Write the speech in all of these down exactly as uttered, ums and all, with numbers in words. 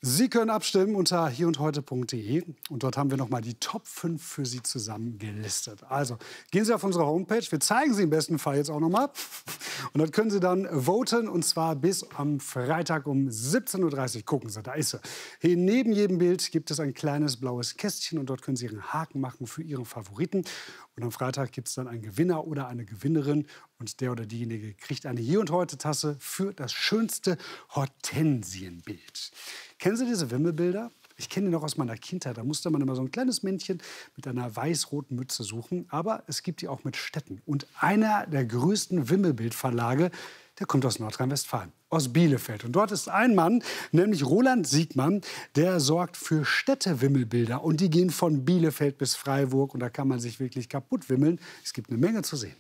Sie können abstimmen unter hier und heute punkt de und dort haben wir noch mal die Top fünf für Sie zusammengelistet. Also gehen Sie auf unsere Homepage, wir zeigen Sie im besten Fall jetzt auch noch mal und dort können Sie dann voten und zwar bis am Freitag um siebzehn Uhr dreißig. Gucken Sie, da ist sie. Hier neben jedem Bild gibt es ein kleines blaues Kästchen und dort können Sie Ihren Haken machen für Ihren Favoriten. Und am Freitag gibt es dann einen Gewinner oder eine Gewinnerin und der oder diejenige kriegt eine Hier und Heute Tasse für das schönste Hortensienbild. Kennen Sie diese Wimmelbilder? Ich kenne die noch aus meiner Kindheit. Da musste man immer so ein kleines Männchen mit einer weiß-roten Mütze suchen. Aber es gibt die auch mit Städten. Und einer der größten Wimmelbildverlage, der kommt aus Nordrhein-Westfalen, aus Bielefeld. Und dort ist ein Mann, nämlich Roland Siegmann, der sorgt für Städtewimmelbilder. Und die gehen von Bielefeld bis Freiburg. Und da kann man sich wirklich kaputt wimmeln. Es gibt eine Menge zu sehen.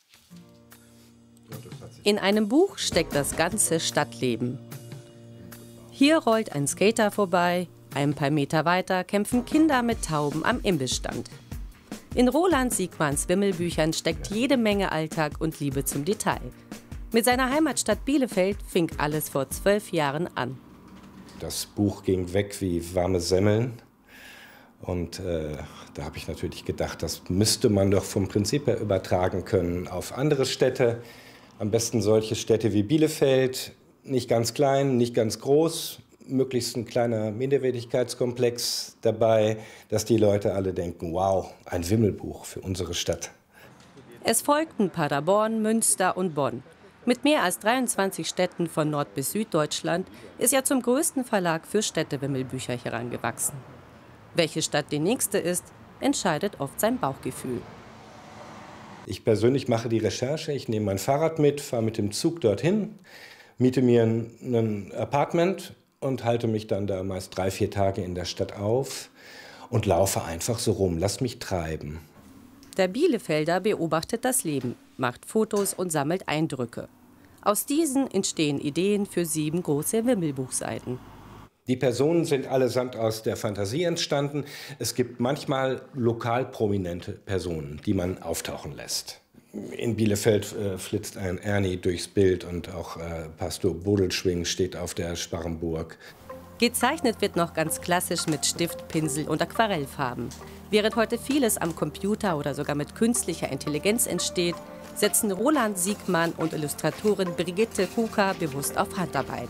In einem Buch steckt das ganze Stadtleben. Hier rollt ein Skater vorbei, ein paar Meter weiter kämpfen Kinder mit Tauben am Imbissstand. In Roland Siegmanns Wimmelbüchern steckt jede Menge Alltag und Liebe zum Detail. Mit seiner Heimatstadt Bielefeld fing alles vor zwölf Jahren an. Das Buch ging weg wie warme Semmeln. Und äh, da habe ich natürlich gedacht, das müsste man doch vom Prinzip her übertragen können auf andere Städte. Am besten solche Städte wie Bielefeld. Nicht ganz klein, nicht ganz groß, möglichst ein kleiner Minderwertigkeitskomplex dabei, dass die Leute alle denken, wow, ein Wimmelbuch für unsere Stadt. Es folgten Paderborn, Münster und Bonn. Mit mehr als dreiundzwanzig Städten von Nord- bis Süddeutschland ist er zum größten Verlag für Städtewimmelbücher herangewachsen. Welche Stadt die nächste ist, entscheidet oft sein Bauchgefühl. Ich persönlich mache die Recherche, ich nehme mein Fahrrad mit, fahre mit dem Zug dorthin, miete mir ein, ein Apartment und halte mich dann da meist drei, vier Tage in der Stadt auf und laufe einfach so rum, lass mich treiben. Der Bielefelder beobachtet das Leben, macht Fotos und sammelt Eindrücke. Aus diesen entstehen Ideen für sieben große Wimmelbuchseiten. Die Personen sind allesamt aus der Fantasie entstanden. Es gibt manchmal lokal prominente Personen, die man auftauchen lässt. In Bielefeld äh, flitzt ein Ernie durchs Bild und auch äh, Pastor Bodelschwing steht auf der Sparrenburg. Gezeichnet wird noch ganz klassisch mit Stift, Pinsel und Aquarellfarben. Während heute vieles am Computer oder sogar mit künstlicher Intelligenz entsteht, setzen Roland Siegmann und Illustratorin Brigitte Kuka bewusst auf Handarbeit.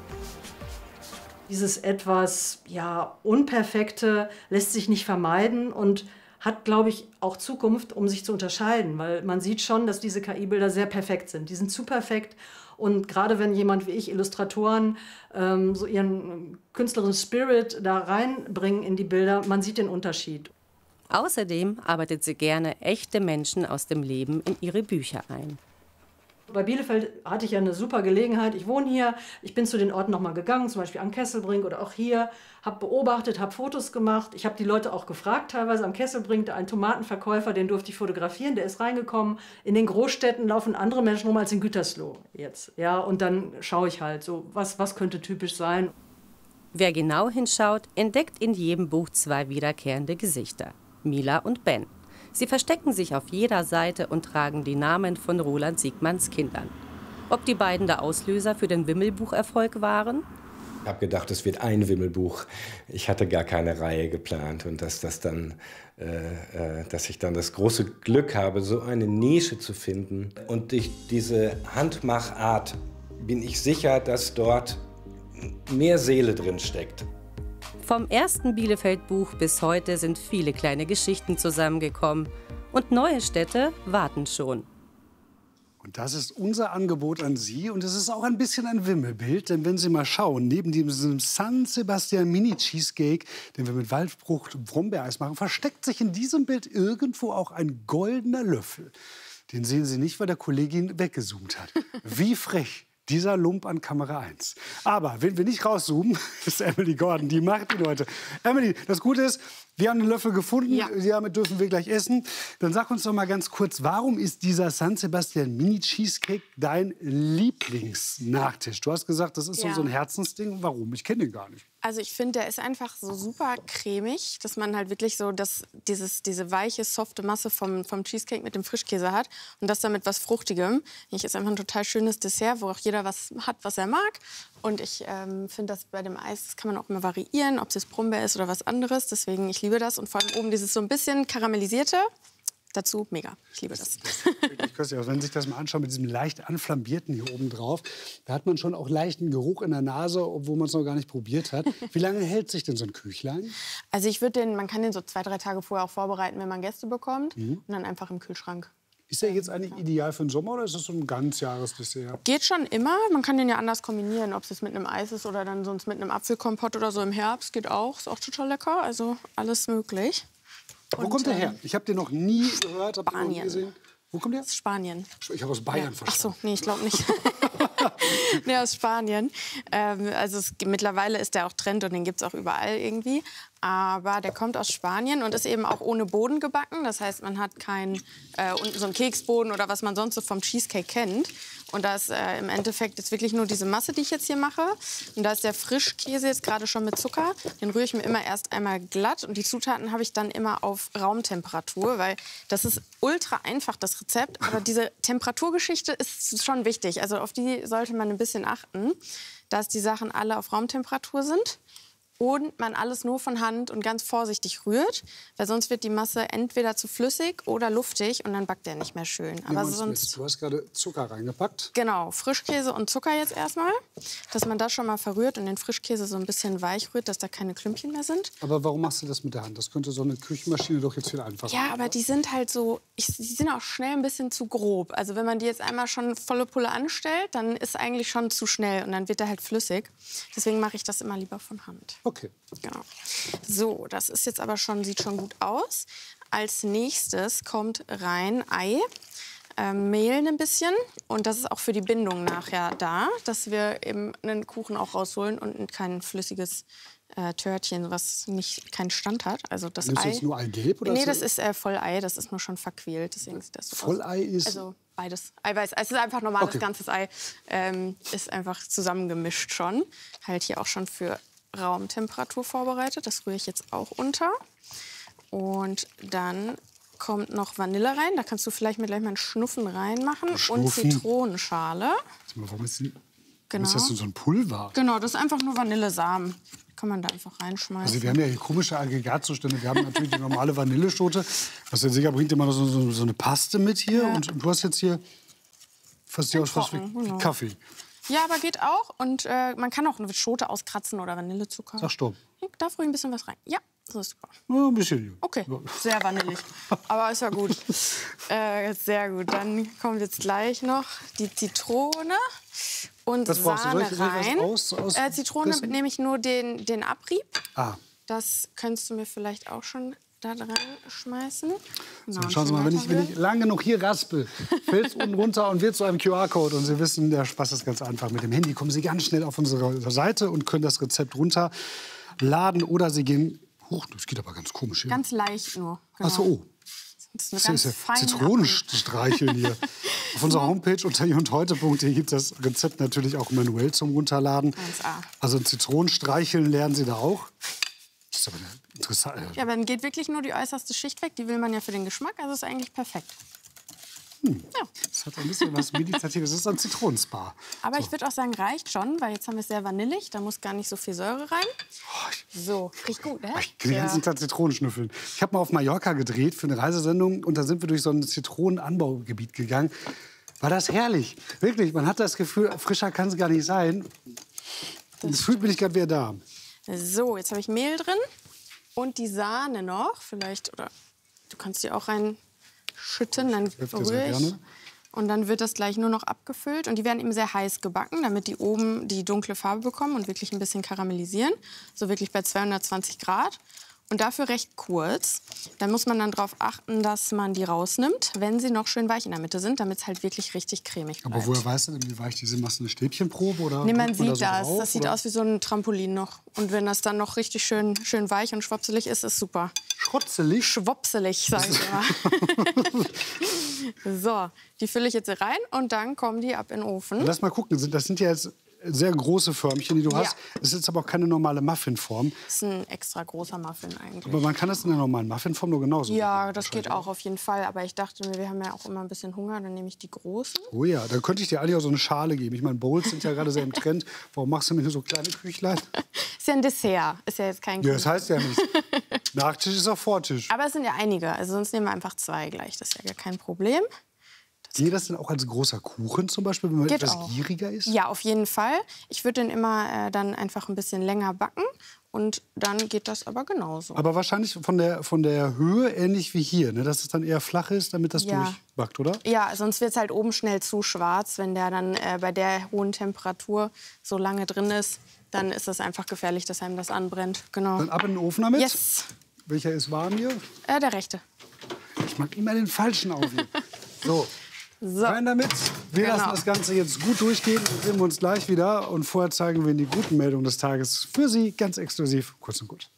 Dieses etwas ja, Unperfekte lässt sich nicht vermeiden und hat, glaube ich, auch Zukunft, um sich zu unterscheiden. Weil man sieht schon, dass diese K I-Bilder sehr perfekt sind. Die sind zu perfekt. Und gerade wenn jemand wie ich, Illustratoren, ähm, so ihren künstlerischen Spirit da reinbringen in die Bilder, man sieht den Unterschied. Außerdem arbeitet sie gerne echte Menschen aus dem Leben in ihre Bücher ein. Bei Bielefeld hatte ich ja eine super Gelegenheit. Ich wohne hier, ich bin zu den Orten noch mal gegangen, zum Beispiel am Kesselbrink oder auch hier, habe beobachtet, habe Fotos gemacht. Ich habe die Leute auch gefragt, teilweise am Kesselbrink, ein Tomatenverkäufer, den durfte ich fotografieren, der ist reingekommen. In den Großstädten laufen andere Menschen rum als in Gütersloh jetzt. Ja, und dann schaue ich halt, so, was, was könnte typisch sein. Wer genau hinschaut, entdeckt in jedem Buch zwei wiederkehrende Gesichter, Mila und Ben. Sie verstecken sich auf jeder Seite und tragen die Namen von Roland Siegmanns Kindern. Ob die beiden der Auslöser für den Wimmelbucherfolg waren? Ich habe gedacht, es wird ein Wimmelbuch. Ich hatte gar keine Reihe geplant und dass, das dann, äh, äh, dass ich dann das große Glück habe, so eine Nische zu finden. Und durch diese Handmachart bin ich sicher, dass dort mehr Seele drin steckt. Vom ersten Bielefeld-Buch bis heute sind viele kleine Geschichten zusammengekommen. Und neue Städte warten schon. Und das ist unser Angebot an Sie. Und es ist auch ein bisschen ein Wimmelbild. Denn wenn Sie mal schauen, neben diesem San Sebastian Mini Cheesecake, den wir mit Waldfrucht und Brombeereis machen, versteckt sich in diesem Bild irgendwo auch ein goldener Löffel. Den sehen Sie nicht, weil der Kollegin weggezoomt hat. Wie frech. Dieser Lump an Kamera eins. Aber wenn wir nicht rauszoomen, ist Emily Gordon, die macht ihn heute. Emily, das Gute ist, wir haben den Löffel gefunden, ja. Damit dürfen wir gleich essen. Dann sag uns doch mal ganz kurz, warum ist dieser San Sebastian Mini Cheesecake dein Lieblingsnachtisch? Du hast gesagt, das ist ja. so ein Herzensding. Warum? Ich kenne den gar nicht. Also ich finde, der ist einfach so super cremig, dass man halt wirklich so das, dieses, diese weiche, softe Masse vom, vom Cheesecake mit dem Frischkäse hat. Und das dann mit was Fruchtigem. Ich ist einfach ein total schönes Dessert, wo auch jeder was hat, was er mag. Und ich ähm, finde das bei dem Eis, das kann man auch immer variieren, ob es jetzt Brombeer ist oder was anderes. Deswegen, ich liebe das. Und vor allem oben dieses so ein bisschen karamellisierte. Dazu mega. Ich liebe das. Wirklich köstlich. Also wenn Sie sich das mal anschauen mit diesem leicht anflambierten hier oben drauf, da hat man schon auch leichten Geruch in der Nase, obwohl man es noch gar nicht probiert hat. Wie lange hält sich denn so ein Küchlein? Also ich würde den, man kann den so zwei, drei Tage vorher auch vorbereiten, wenn man Gäste bekommt. Mhm. Und dann einfach im Kühlschrank. Ist der jetzt eigentlich ideal für den Sommer oder ist das so ein Ganzjahresdessert? Geht schon immer. Man kann den ja anders kombinieren, ob es jetzt mit einem Eis ist oder dann sonst mit einem Apfelkompott oder so im Herbst. Geht auch, ist auch total lecker. Also alles möglich. Wo kommt der her? Ich habe den noch nie gehört, habe noch nie Spanien. gesehen. Wo kommt der? Aus Spanien. Ich habe aus Bayern Ja. Ach verstanden. so, nee, ich glaube nicht. Nee, aus Spanien. Ähm, also es, mittlerweile ist der auch Trend und den gibt es auch überall irgendwie. Aber der kommt aus Spanien und ist eben auch ohne Boden gebacken. Das heißt, man hat keinen äh, unten so einen Keksboden oder was man sonst so vom Cheesecake kennt. Und da ist äh, im Endeffekt jetzt wirklich nur diese Masse, die ich jetzt hier mache. Und da ist der Frischkäse jetzt gerade schon mit Zucker. Den rühre ich mir immer erst einmal glatt. Und die Zutaten habe ich dann immer auf Raumtemperatur, weil das ist ultra einfach, das Rezept. Aber diese Temperaturgeschichte ist schon wichtig. Also auf die sollte man ein bisschen achten, dass die Sachen alle auf Raumtemperatur sind. Und man alles nur von Hand und ganz vorsichtig rührt, weil sonst wird die Masse entweder zu flüssig oder luftig und dann backt der nicht mehr schön. Aber sonst, Du hast gerade Zucker reingepackt. genau, Frischkäse und Zucker jetzt erstmal, dass man das schon mal verrührt und den Frischkäse so ein bisschen weich rührt, dass da keine Klümpchen mehr sind. Aber warum machst du das mit der Hand? Das könnte so eine Küchenmaschine doch jetzt viel einfacher Ja, machen. aber die sind halt so, ich, die sind auch schnell ein bisschen zu grob. Also wenn man die jetzt einmal schon volle Pulle anstellt, dann ist eigentlich schon zu schnell und dann wird der halt flüssig. Deswegen mache ich das immer lieber von Hand. Okay. Genau. So, das ist jetzt aber schon, sieht schon gut aus. Als nächstes kommt rein Ei, äh, Mehl ein bisschen. Und das ist auch für die Bindung nachher da, dass wir eben einen Kuchen auch rausholen und kein flüssiges äh, Törtchen, was nicht keinen Stand hat. Also das Nimmst du Ei. jetzt nur Eigelb? Oder Nee, so? das ist äh, Vollei, das ist nur schon verquält. Deswegen sieht das so Vollei aus. ist- Also beides. Eiweiß. Es ist einfach normales Okay. ganzes Ei. Ähm, ist einfach zusammengemischt schon. Halt hier auch schon für Raumtemperatur vorbereitet. Das rühre ich jetzt auch unter. Und dann kommt noch Vanille rein. Da kannst du vielleicht mit gleich mal einen Schnuffen reinmachen. Und Schnuffen. Zitronenschale. Sag mal, Warum ist, die, warum Genau. ist das denn so ein Pulver? Genau, das ist einfach nur Vanillesamen. Kann man da einfach reinschmeißen. Also wir haben ja hier komische Aggregatzustände. Wir haben natürlich die normale Vanilleschote. Was der Sieger bringt immer noch so, so, so eine Paste mit hier. Ja. Und du hast jetzt hier fast die aus fast wie Trocken, genau. Kaffee. Ja, aber geht auch. Und äh, man kann auch eine Schote auskratzen oder Vanillezucker. Sag stopp. Darf ruhig ein bisschen was rein. Ja, so ist super. Ja, ein bisschen. Okay, Ja. sehr vanillig. Aber ist ja gut. Äh, sehr gut. Dann kommt jetzt gleich noch die Zitrone und Was brauchst du? Soll Sahne ich- soll ich was rein. aus- aus- äh, Zitrone pressen? nehme ich nur den, den Abrieb. Ah. Das könntest du mir vielleicht auch schon da dran schmeißen. Genau, So, schauen Sie mal, wenn ich, wenn ich lang genug hier raspel, fällt es unten runter und wird zu einem Q R-Code. Und Sie wissen, der Spaß ist ganz einfach. Mit dem Handy kommen Sie ganz schnell auf unsere Seite und können das Rezept runterladen. Oder Sie gehen... Huch, das geht aber ganz komisch hier. Ganz leicht nur. Genau. Ach so, oh. Das ist Das eine ist ja ganz feine Zitronenstreicheln hier. Auf unserer Homepage unter hier und heute punkt de gibt es das Rezept natürlich auch manuell zum Runterladen. eins A. Also Zitronenstreicheln lernen Sie da auch. Das ist aber interessant. Ja, aber dann geht wirklich nur die äußerste Schicht weg. Die will man ja für den Geschmack. Also ist eigentlich perfekt. Das hat ein bisschen was Meditatives. Das ist ein Zitronenspa. Aber ich würde auch sagen, reicht schon, weil jetzt haben wir es sehr vanillig. Da muss gar nicht so viel Säure rein. So, riecht gut, ne? Ich kann den ganzen Tag Zitronen schnüffeln. Ich habe mal auf Mallorca gedreht für eine Reisesendung und da sind wir durch so ein Zitronenanbaugebiet gegangen. War das herrlich. Wirklich, man hat das Gefühl, frischer kann es gar nicht sein. Und es fühlt mich gerade wieder da. So, jetzt habe ich Mehl drin und die Sahne noch. Vielleicht, oder du kannst die auch reinschütten, dann helfe dir sehr rühre ich. gerne. Und dann wird das gleich nur noch abgefüllt. Und die werden eben sehr heiß gebacken, damit die oben die dunkle Farbe bekommen und wirklich ein bisschen karamellisieren. So wirklich bei zweihundertzwanzig Grad. Und dafür recht kurz. Da muss man dann darauf achten, dass man die rausnimmt, wenn sie noch schön weich in der Mitte sind, damit es halt wirklich richtig cremig bleibt. Aber woher weißt du denn, wie weich die sind? Machst du eine Stäbchenprobe? Oder Nee, man drückt sieht da so das. drauf, Das sieht oder? aus wie so ein Trampolin noch. Und wenn das dann noch richtig schön, schön weich und schwopselig ist, ist super. Schrotzelig? Schwopselig, sag ich immer. So, die fülle ich jetzt rein und dann kommen die ab in den Ofen. Lass mal gucken. Das sind ja jetzt sehr große Förmchen, die du hast. Es ist jetzt aber auch keine normale Muffinform. Das ist ein extra großer Muffin eigentlich. Aber man kann das in der normalen Muffinform nur genauso Ja, machen, das geht auch auf jeden Fall. Aber ich dachte mir, wir haben ja auch immer ein bisschen Hunger, dann nehme ich die großen. Oh ja, dann könnte ich dir eigentlich auch so eine Schale geben. Ich meine, Bowls sind ja gerade sehr im Trend. Warum machst du mir nur so kleine Küchlein? Ist ja ein Dessert, ist ja jetzt kein Ja, das heißt ja nicht. Nachtisch ist auch Vortisch. Aber es sind ja einige, also sonst nehmen wir einfach zwei gleich. Das ist ja gar kein Problem. Geht das denn auch als großer Kuchen zum Beispiel, wenn man Geht etwas auch. gieriger ist? Ja, auf jeden Fall. Ich würde den immer äh, dann einfach ein bisschen länger backen und dann geht das aber genauso. Aber wahrscheinlich von der, von der Höhe ähnlich wie hier, ne? Dass es dann eher flach ist, damit das Ja. durchbackt, oder? Ja, sonst wird es halt oben schnell zu schwarz. Wenn der dann äh, bei der hohen Temperatur so lange drin ist, dann ist es einfach gefährlich, dass einem das anbrennt. Genau. Dann ab in den Ofen damit. Yes. Welcher ist warm hier? Äh, der rechte. Ich mag immer den falschen auf hier. So, So. rein damit. Wir Genau. lassen das Ganze jetzt gut durchgehen. Dann sehen wir uns gleich wieder. Und vorher zeigen wir Ihnen die guten Meldungen des Tages für Sie ganz exklusiv. Kurz und gut.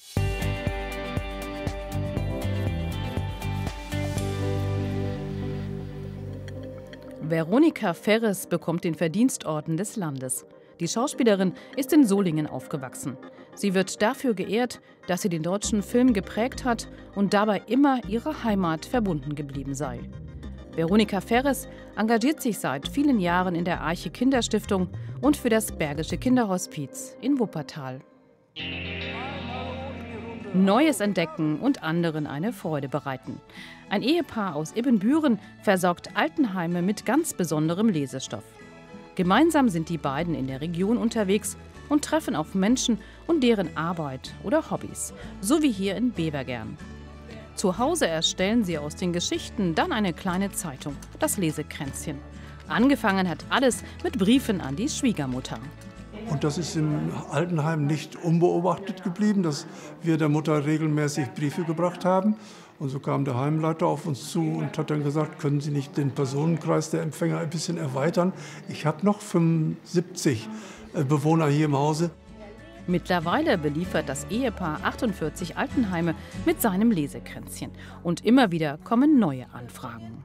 Veronika Ferres bekommt den Verdienstorden des Landes. Die Schauspielerin ist in Solingen aufgewachsen. Sie wird dafür geehrt, dass sie den deutschen Film geprägt hat und dabei immer ihrer Heimat verbunden geblieben sei. Veronika Ferres engagiert sich seit vielen Jahren in der Arche Kinderstiftung und für das Bergische Kinderhospiz in Wuppertal. Neues entdecken und anderen eine Freude bereiten. Ein Ehepaar aus Ibbenbüren versorgt Altenheime mit ganz besonderem Lesestoff. Gemeinsam sind die beiden in der Region unterwegs und treffen auf Menschen und deren Arbeit oder Hobbys, so wie hier in Bevergern. Zu Hause erstellen sie aus den Geschichten dann eine kleine Zeitung, das Lesekränzchen. Angefangen hat alles mit Briefen an die Schwiegermutter. Und das ist im Altenheim nicht unbeobachtet geblieben, dass wir der Mutter regelmäßig Briefe gebracht haben. Und so kam der Heimleiter auf uns zu und hat dann gesagt, können Sie nicht den Personenkreis der Empfänger ein bisschen erweitern? Ich habe noch fünfundsiebzig Bewohner hier im Hause. Mittlerweile beliefert das Ehepaar achtundvierzig Altenheime mit seinem Lesekränzchen. Und immer wieder kommen neue Anfragen.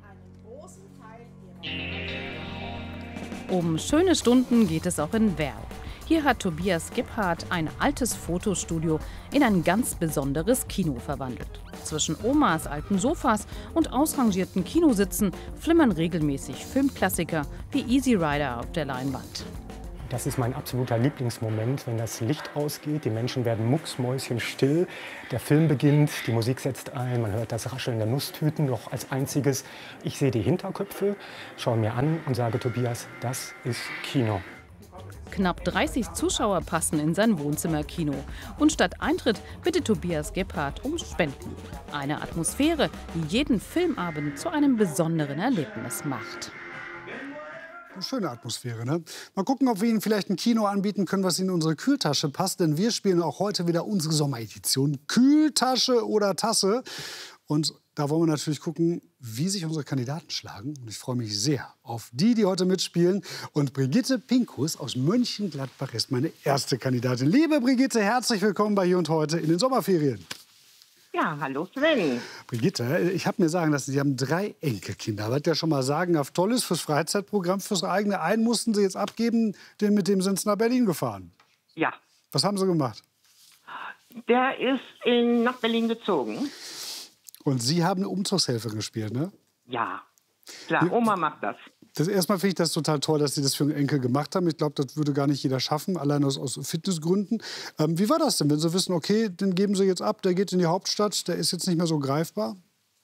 Um schöne Stunden geht es auch in Werl. Hier hat Tobias Gebhardt ein altes Fotostudio in ein ganz besonderes Kino verwandelt. Zwischen Omas alten Sofas und ausrangierten Kinositzen flimmern regelmäßig Filmklassiker wie Easy Rider auf der Leinwand. Das ist mein absoluter Lieblingsmoment, wenn das Licht ausgeht, die Menschen werden mucksmäuschenstill, der Film beginnt, die Musik setzt ein, man hört das Rascheln der Nusstüten noch als einziges. Ich sehe die Hinterköpfe, schaue mir an und sage, Tobias, das ist Kino. Knapp dreißig Zuschauer passen in sein Wohnzimmerkino. Und statt Eintritt bittet Tobias Gebhardt um Spenden. Eine Atmosphäre, die jeden Filmabend zu einem besonderen Erlebnis macht. Eine schöne Atmosphäre, ne? Mal gucken, ob wir Ihnen vielleicht ein Kino anbieten können, was in unsere Kühltasche passt. Denn wir spielen auch heute wieder unsere Sommeredition Kühltasche oder Tasse. Und da wollen wir natürlich gucken, wie sich unsere Kandidaten schlagen. Und ich freue mich sehr auf die, die heute mitspielen. Und Brigitte Pinkus aus Mönchengladbach ist meine erste Kandidatin. Liebe Brigitte, herzlich willkommen bei Hier und Heute in den Sommerferien. Ja, hallo Sven. Brigitte, ich habe mir sagen lassen, Sie haben drei Enkelkinder. Was ja schon mal sagenhaft toll ist fürs Freizeitprogramm, fürs eigene. Einen mussten Sie jetzt abgeben, den, mit dem sind Sie nach Berlin gefahren. Ja. Was haben Sie gemacht? Der ist in, nach Berlin gezogen. Und Sie haben eine Umzugshelferin gespielt, ne? Ja, klar, Oma macht das. Das erstmal finde ich das total toll, dass Sie das für einen Enkel gemacht haben. Ich glaube, das würde gar nicht jeder schaffen, allein aus, aus Fitnessgründen. Ähm, wie war das denn, wenn Sie wissen, okay, den geben Sie jetzt ab, der geht in die Hauptstadt, der ist jetzt nicht mehr so greifbar?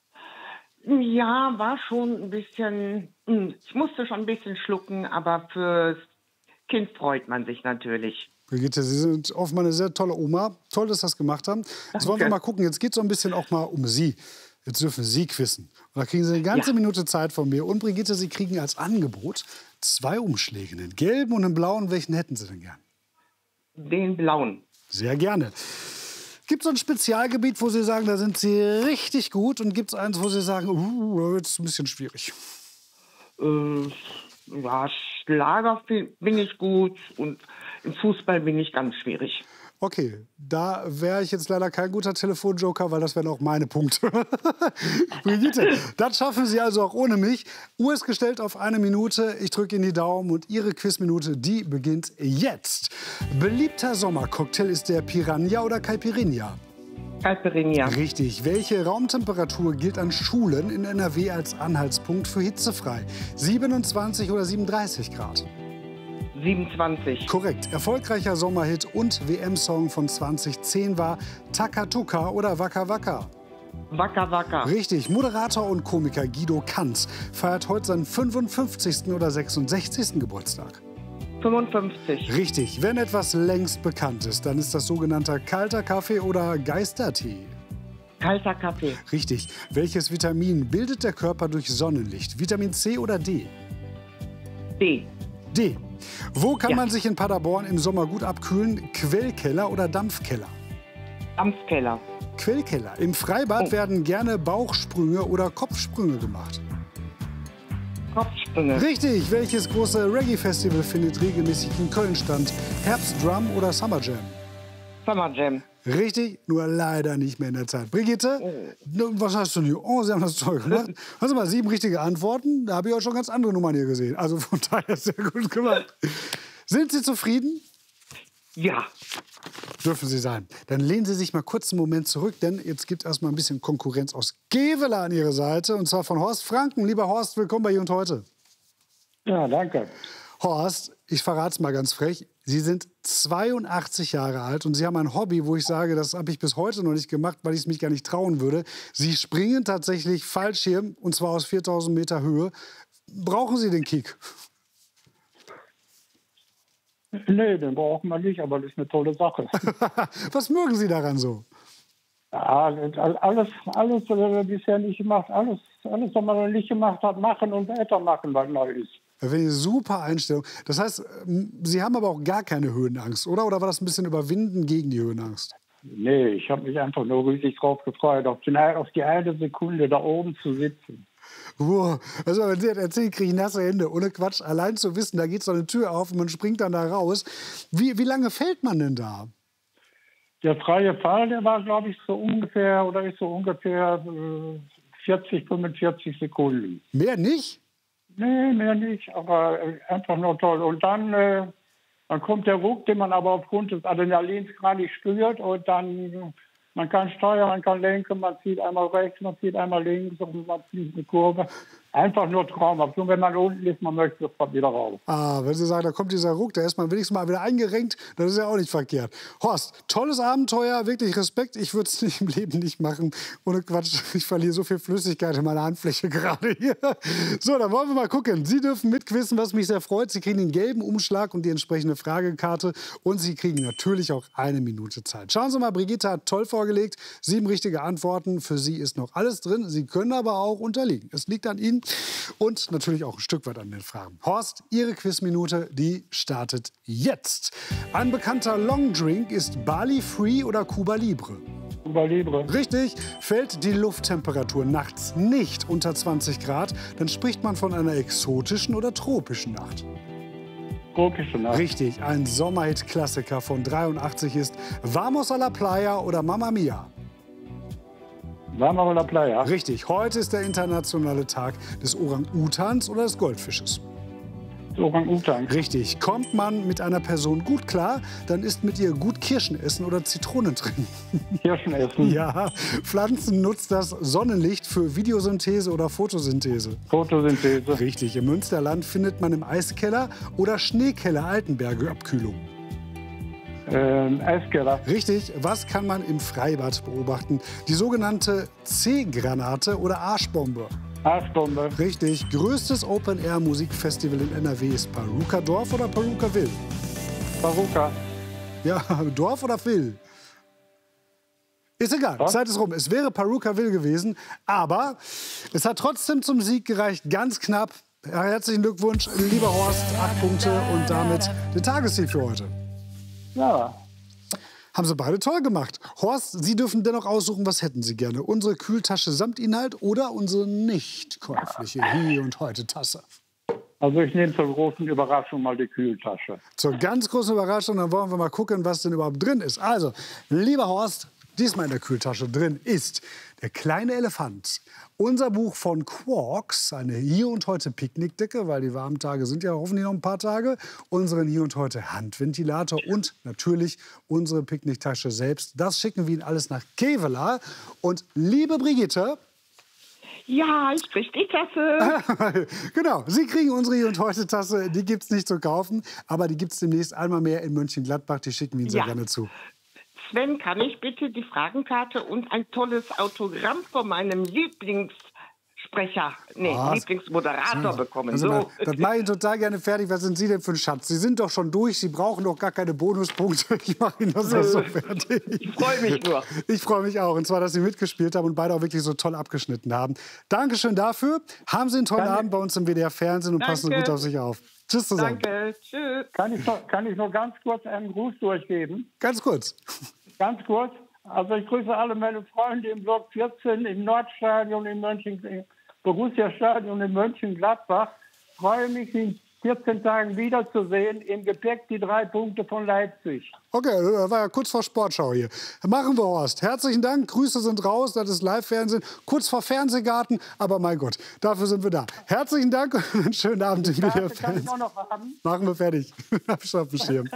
Ja, war schon ein bisschen, ich musste schon ein bisschen schlucken, aber fürs Kind freut man sich natürlich. Brigitte, Sie sind offenbar eine sehr tolle Oma. Toll, dass Sie das gemacht haben. Jetzt wollen wir mal gucken, jetzt geht es so ein bisschen auch mal um Sie. Jetzt dürfen Sie quizzen. Und da kriegen Sie eine ganze Ja. Minute Zeit von mir. Und Brigitte, Sie kriegen als Angebot zwei Umschläge, einen gelben und einen blauen. Welchen hätten Sie denn gern? Den blauen. Sehr gerne. Gibt es so ein Spezialgebiet, wo Sie sagen, da sind Sie richtig gut? Und gibt es eins, wo Sie sagen, uh, das ist ein bisschen schwierig? Äh, ja, Schlager bin ich gut und im Fußball bin ich ganz schwierig. Okay, da wäre ich jetzt leider kein guter Telefonjoker, weil das wären auch meine Punkte. Brigitte, das schaffen Sie also auch ohne mich. Uhr ist gestellt auf eine Minute. Ich drücke Ihnen die Daumen und Ihre Quizminute, die beginnt jetzt. Beliebter Sommercocktail ist der Piranha oder Caipirinha? Caipirinha. Richtig. Welche Raumtemperatur gilt an Schulen in N R W als Anhaltspunkt für hitzefrei? siebenundzwanzig oder siebenunddreißig Grad? siebenundzwanzig. Korrekt. Erfolgreicher Sommerhit und W M-Song von zweitausendzehn war Takatuka oder Waka Waka? Waka Waka. Richtig. Moderator und Komiker Guido Kanz feiert heute seinen fünfundfünfzigsten oder sechsundsechzigsten Geburtstag. fünfundfünfzig. Richtig. Wenn etwas längst bekannt ist, dann ist das sogenannter kalter Kaffee oder Geistertee. Kalter Kaffee. Richtig. Welches Vitamin bildet der Körper durch Sonnenlicht? Vitamin C oder D? D. D. Wo kann Ja. man sich in Paderborn im Sommer gut abkühlen? Quellkeller oder Dampfkeller? Dampfkeller. Quellkeller. Im Freibad Oh. werden gerne Bauchsprünge oder Kopfsprünge gemacht. Kopfsprünge. Richtig. Welches große Reggae-Festival findet regelmäßig in Köln statt? Herbstdrum oder Summer Jam? Summer Jam. Richtig, nur leider nicht mehr in der Zeit. Brigitte, Oh. was hast du denn hier? Oh, Sie haben das toll gemacht. Hast du mal sieben richtige Antworten? Da habe ich auch schon ganz andere Nummern hier gesehen. Also von daher sehr gut gemacht. Sind Sie zufrieden? Ja. Dürfen Sie sein. Dann lehnen Sie sich mal kurz einen Moment zurück, denn jetzt gibt es erstmal ein bisschen Konkurrenz aus Gevela an Ihre Seite. Und zwar von Horst Franken. Lieber Horst, willkommen bei Hier und Heute. Ja, danke. Horst, ich verrate es mal ganz frech. Sie sind zweiundachtzig Jahre alt und Sie haben ein Hobby, wo ich sage, das habe ich bis heute noch nicht gemacht, weil ich es mich gar nicht trauen würde. Sie springen tatsächlich Fallschirm, und zwar aus viertausend Meter Höhe. Brauchen Sie den Kick? Nee, den brauchen wir nicht, aber das ist eine tolle Sache. Was mögen Sie daran so? Ja, alles, alles, was wir bisher nicht gemacht, alles, alles, was man noch nicht gemacht hat, machen und weitermachen, was neu ist. Das wäre eine super Einstellung. Das heißt, Sie haben aber auch gar keine Höhenangst, oder? Oder war das ein bisschen überwinden gegen die Höhenangst? Nee, ich habe mich einfach nur riesig drauf gefreut, auf die, auf die eine Sekunde da oben zu sitzen. Wow. Also, wenn Sie das erzählen, kriege ich nasse Hände. Ohne Quatsch. Allein zu wissen, da geht so eine Tür auf und man springt dann da raus. Wie, wie lange fällt man denn da? Der freie Fall, der war, glaube ich, so ungefähr, oder ist so ungefähr äh, vierzig, fünfundvierzig Sekunden. Mehr nicht? Nee, mehr nicht, aber äh, einfach nur toll. Und dann, äh, dann kommt der Ruck, den man aber aufgrund des Adrenalins gar nicht spürt. Und dann, man kann steuern, man kann lenken, man zieht einmal rechts, man zieht einmal links und man zieht eine Kurve. Einfach nur traumhaft. Und wenn man unten ist, man möchte sofort wieder raus. Ah, wenn Sie sagen, da kommt dieser Ruck, da ist man wenigstens mal wieder eingerenkt, das ist ja auch nicht verkehrt. Horst, tolles Abenteuer, wirklich Respekt. Ich würde es im Leben nicht machen. Ohne Quatsch, ich verliere so viel Flüssigkeit in meiner Handfläche gerade hier. So, dann wollen wir mal gucken. Sie dürfen mitquissen, was mich sehr freut. Sie kriegen den gelben Umschlag und die entsprechende Fragekarte. Und Sie kriegen natürlich auch eine Minute Zeit. Schauen Sie mal, Brigitte hat toll vorgelegt. Sieben richtige Antworten. Für Sie ist noch alles drin. Sie können aber auch unterliegen. Es liegt an Ihnen. Und natürlich auch ein Stück weit an den Fragen. Horst, Ihre Quizminute, die startet jetzt. Ein bekannter Longdrink ist Bali Free oder Cuba Libre? Cuba Libre. Richtig. Fällt die Lufttemperatur nachts nicht unter zwanzig Grad, dann spricht man von einer exotischen oder tropischen Nacht. Tropische Nacht. Richtig. Ein Sommerhit-Klassiker von dreiundachtzig ist Vamos a la Playa oder Mamma Mia? Vamos a la Playa. Richtig. Heute ist der internationale Tag des Orang-Utans oder des Goldfisches. Orang-Utan. Richtig. Kommt man mit einer Person gut klar, dann ist mit ihr gut Kirschen essen oder Zitronen trinken. Kirschen essen. Ja. Pflanzen nutzt das Sonnenlicht für Videosynthese oder Photosynthese. Photosynthese. Richtig. Im Münsterland findet man im Eiskeller oder Schneekeller Altenberge Abkühlung. Ähm, Eiskeller. Richtig. Was kann man im Freibad beobachten? Die sogenannte C-Granate oder Arschbombe. Arschbombe. Richtig. Größtes Open-Air-Musikfestival in N R W ist Paruka Dorf oder Paruka Will? Paruka. Ja, Dorf oder Will? Ist egal, Was? Zeit ist rum. Es wäre Paruka Will gewesen, aber es hat trotzdem zum Sieg gereicht. Ganz knapp. Herzlichen Glückwunsch, lieber Horst. Acht Punkte und damit den Tagessieg für heute. Ja. Haben Sie beide toll gemacht. Horst, Sie dürfen dennoch aussuchen, was hätten Sie gerne? Unsere Kühltasche samt Inhalt oder unsere nicht käufliche Hier und Heute Tasse? Also ich nehme zur großen Überraschung mal die Kühltasche. Zur ganz großen Überraschung, dann wollen wir mal gucken, was denn überhaupt drin ist. Also, lieber Horst, diesmal in der Kühltasche drin ist Der kleine Elefant. Unser Buch von Quarks, eine Hier und Heute Picknickdecke, weil die warmen Tage sind ja hoffentlich noch ein paar Tage. Unseren Hier und Heute Handventilator und natürlich unsere Picknicktasche selbst. Das schicken wir Ihnen alles nach Kevela. Und liebe Brigitte, ja, ich krieg die Tasse. Genau, Sie kriegen unsere Hier und Heute Tasse. Die gibt es nicht zu kaufen, aber die gibt es demnächst einmal mehr in Mönchengladbach. Die schicken wir Ihnen sehr Ja. gerne zu. Sven, kann ich bitte die Fragenkarte und ein tolles Autogramm von meinem Lieblingssprecher, nee, Was? Lieblingsmoderator bekommen? Also, So. Das mache ich total gerne fertig. Was sind Sie denn für ein Schatz? Sie sind doch schon durch. Sie brauchen doch gar keine Bonuspunkte. Ich mache Ihnen das doch so fertig. Ich freue mich nur. Ich freue mich auch. Und zwar, dass Sie mitgespielt haben und beide auch wirklich so toll abgeschnitten haben. Dankeschön dafür. Haben Sie einen tollen Danke. Abend bei uns im W D R-Fernsehen und passen Sie Danke. gut auf sich auf. Tschüss zusammen. Danke, tschüss. Kann ich, noch, kann ich noch ganz kurz einen Gruß durchgeben? Ganz kurz. Ganz kurz. Also ich grüße alle meine Freunde im Block vierzehn, im Nordstadion, im Mönchen, im Borussia-Stadion in Mönchengladbach. Freue mich, in vierzehn Tagen wiederzusehen. Im Gepäck die drei Punkte von Leipzig. Okay, das war ja kurz vor Sportschau hier. Machen wir, Horst. Herzlichen Dank. Grüße sind raus. Das ist Live-Fernsehen. Kurz vor Fernsehgarten. Aber mein Gott, dafür sind wir da. Herzlichen Dank und einen schönen Abend im W D Karte kann ich R-Fernsehen. auch noch haben. Machen wir fertig. Hab ich auf dem Schirm.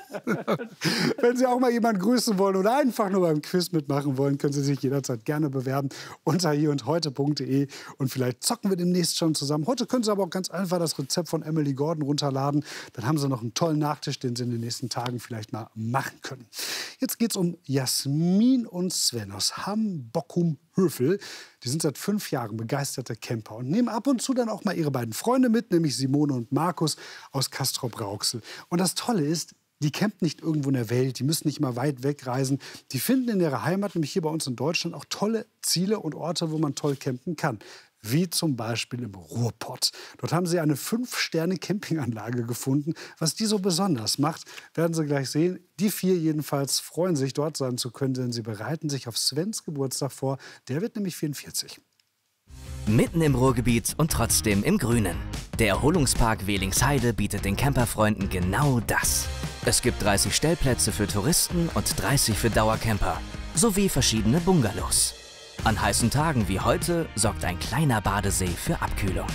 Wenn Sie auch mal jemanden grüßen wollen oder einfach nur beim Quiz mitmachen wollen, können Sie sich jederzeit gerne bewerben unter hier und heute punkt de. Und vielleicht zocken wir demnächst schon zusammen. Heute können Sie aber auch ganz einfach das Rezept von Emily Gordon runterladen. Dann haben Sie noch einen tollen Nachtisch, den Sie in den nächsten Tagen vielleicht mal machen können. Jetzt geht es um Jasmin und Sven aus Hamm-Bockum-Hövel. Die sind seit fünf Jahren begeisterte Camper und nehmen ab und zu dann auch mal ihre beiden Freunde mit, nämlich Simone und Markus aus Castrop-Rauxel. Und das Tolle ist, die campen nicht irgendwo in der Welt, die müssen nicht mal weit wegreisen. Die finden in ihrer Heimat, nämlich hier bei uns in Deutschland, auch tolle Ziele und Orte, wo man toll campen kann. Wie zum Beispiel im Ruhrpott. Dort haben sie eine fünf-Sterne-Campinganlage gefunden. Was die so besonders macht, werden Sie gleich sehen. Die vier jedenfalls freuen sich, dort sein zu können, denn sie bereiten sich auf Svens Geburtstag vor. Der wird nämlich vierundvierzig. Mitten im Ruhrgebiet und trotzdem im Grünen. Der Erholungspark Welingsheide bietet den Camperfreunden genau das. Es gibt dreißig Stellplätze für Touristen und dreißig für Dauercamper. Sowie verschiedene Bungalows. An heißen Tagen wie heute sorgt ein kleiner Badesee für Abkühlung.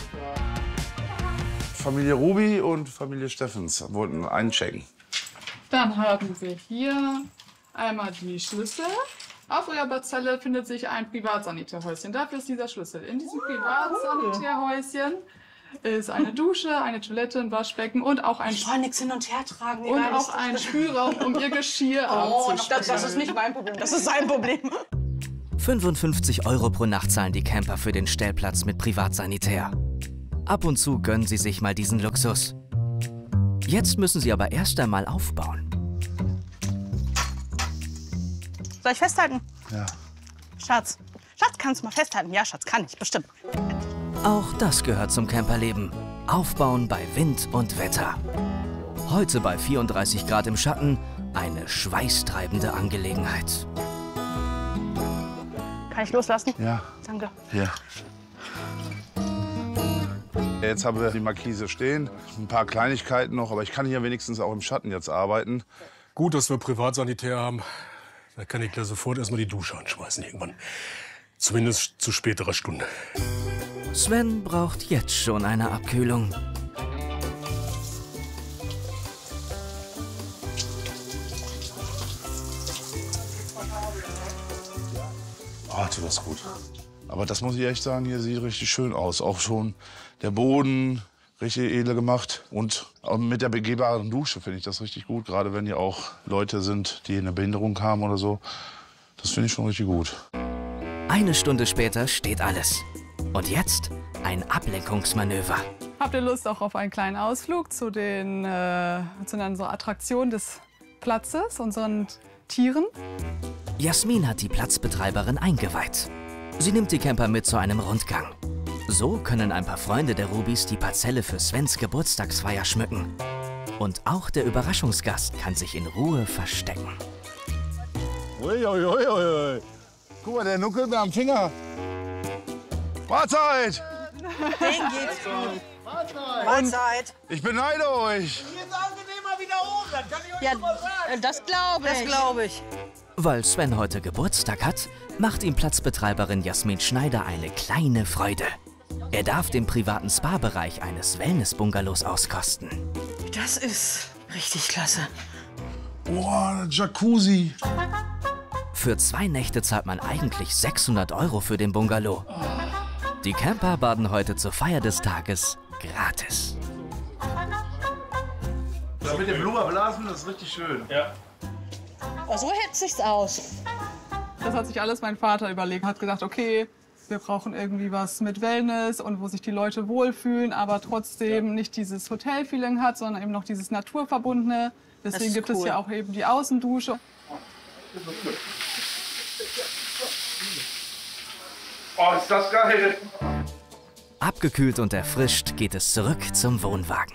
Familie Ruby und Familie Steffens wollten einchecken. Dann haben wir hier einmal die Schlüssel. Auf eurer Parzelle findet sich ein Privatsanitärhäuschen. Dafür ist dieser Schlüssel. In diesem Privatsanitärhäuschen ist eine Dusche, eine Toilette, ein Waschbecken und auch ein, Ich soll nichts hin und her tragen. und auch ein Spülraum, um ihr Geschirr Oh, abzuspülen. das, das ist nicht mein Problem, das ist sein Problem. fünfundfünfzig Euro pro Nacht zahlen die Camper für den Stellplatz mit Privatsanitär. Ab und zu gönnen sie sich mal diesen Luxus. Jetzt müssen sie aber erst einmal aufbauen. Soll ich festhalten? Ja. Schatz. Schatz, kannst du mal festhalten? Ja, Schatz, kann ich, bestimmt. Auch das gehört zum Camperleben. Aufbauen bei Wind und Wetter. Heute bei vierunddreißig Grad im Schatten eine schweißtreibende Angelegenheit. Kann ich loslassen? Ja. Danke. Ja. Jetzt haben wir die Markise stehen, ein paar Kleinigkeiten noch, aber ich kann hier wenigstens auch im Schatten jetzt arbeiten. Gut, dass wir Privatsanitär haben. Da kann ich gleich sofort erstmal die Dusche anschmeißen irgendwann. Zumindest zu späterer Stunde. Sven braucht jetzt schon eine Abkühlung. Oh, tut das gut. Aber das muss ich echt sagen, hier sieht richtig schön aus. Auch schon der Boden, richtig edel gemacht. Und auch mit der begehbaren Dusche finde ich das richtig gut. Gerade wenn hier auch Leute sind, die eine Behinderung haben oder so. Das finde ich schon richtig gut. Eine Stunde später steht alles. Und jetzt ein Ablenkungsmanöver. Habt ihr Lust auch auf einen kleinen Ausflug zu den äh, zu unserer Attraktion des Platzes, unseren Tieren? Jasmin hat die Platzbetreiberin eingeweiht. Sie nimmt die Camper mit zu einem Rundgang. So können ein paar Freunde der Rubis die Parzelle für Svens Geburtstagsfeier schmücken. Und auch der Überraschungsgast kann sich in Ruhe verstecken. Uiuiuiui. Ui, ui, ui. Guck mal, der nuckelt mir am Finger. Mahlzeit! Den geht's gut. Mahlzeit. Ich beneide euch. Hier ist angenehmer wieder oben, das kann ich euch Ja, schon mal sagen. das glaube ich. Das glaube ich. Weil Sven heute Geburtstag hat, macht ihm Platzbetreiberin Jasmin Schneider eine kleine Freude. Er darf den privaten Spa-Bereich eines Wellness-Bungalows auskosten. Das ist richtig klasse. Boah, Jacuzzi. Für zwei Nächte zahlt man eigentlich sechshundert Euro für den Bungalow. Die Camper baden heute zur Feier des Tages gratis. Da mit dem Blubberblasen, das ist richtig schön. Ja. Oh, so hält sich's aus. Das hat sich alles mein Vater überlegt. Hat gedacht, okay, wir brauchen irgendwie was mit Wellness und wo sich die Leute wohlfühlen, aber trotzdem nicht dieses Hotel-Feeling hat, sondern eben noch dieses Naturverbundene. Deswegen gibt es ja auch eben die Außendusche. Oh, ist das geil! Abgekühlt und erfrischt geht es zurück zum Wohnwagen.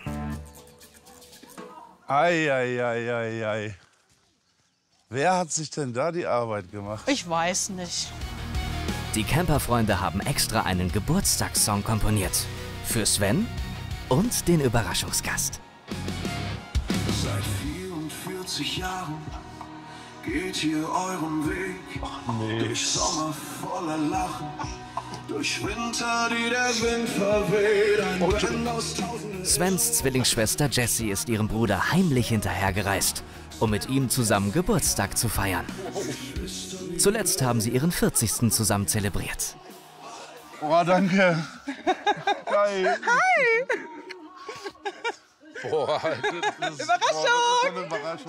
Ei, ei, ei, ei, ei. Wer hat sich denn da die Arbeit gemacht? Ich weiß nicht. Die Camperfreunde haben extra einen Geburtstagssong komponiert. Für Sven und den Überraschungsgast. Seit vierundvierzig Jahren geht ihr euren Weg. Nee. Durch Sommer voller Lachen, durch Winter, die der Wind verweht. Ein Band aus Tausenden. Svens Zwillingsschwester Jessie ist ihrem Bruder heimlich hinterhergereist, um mit ihm zusammen Geburtstag zu feiern. Zuletzt haben sie ihren vierzigsten zusammen zelebriert. Oh, danke. Geil. Hi. Boah, das ist, Überraschung. Boah, das ist eine Überraschung.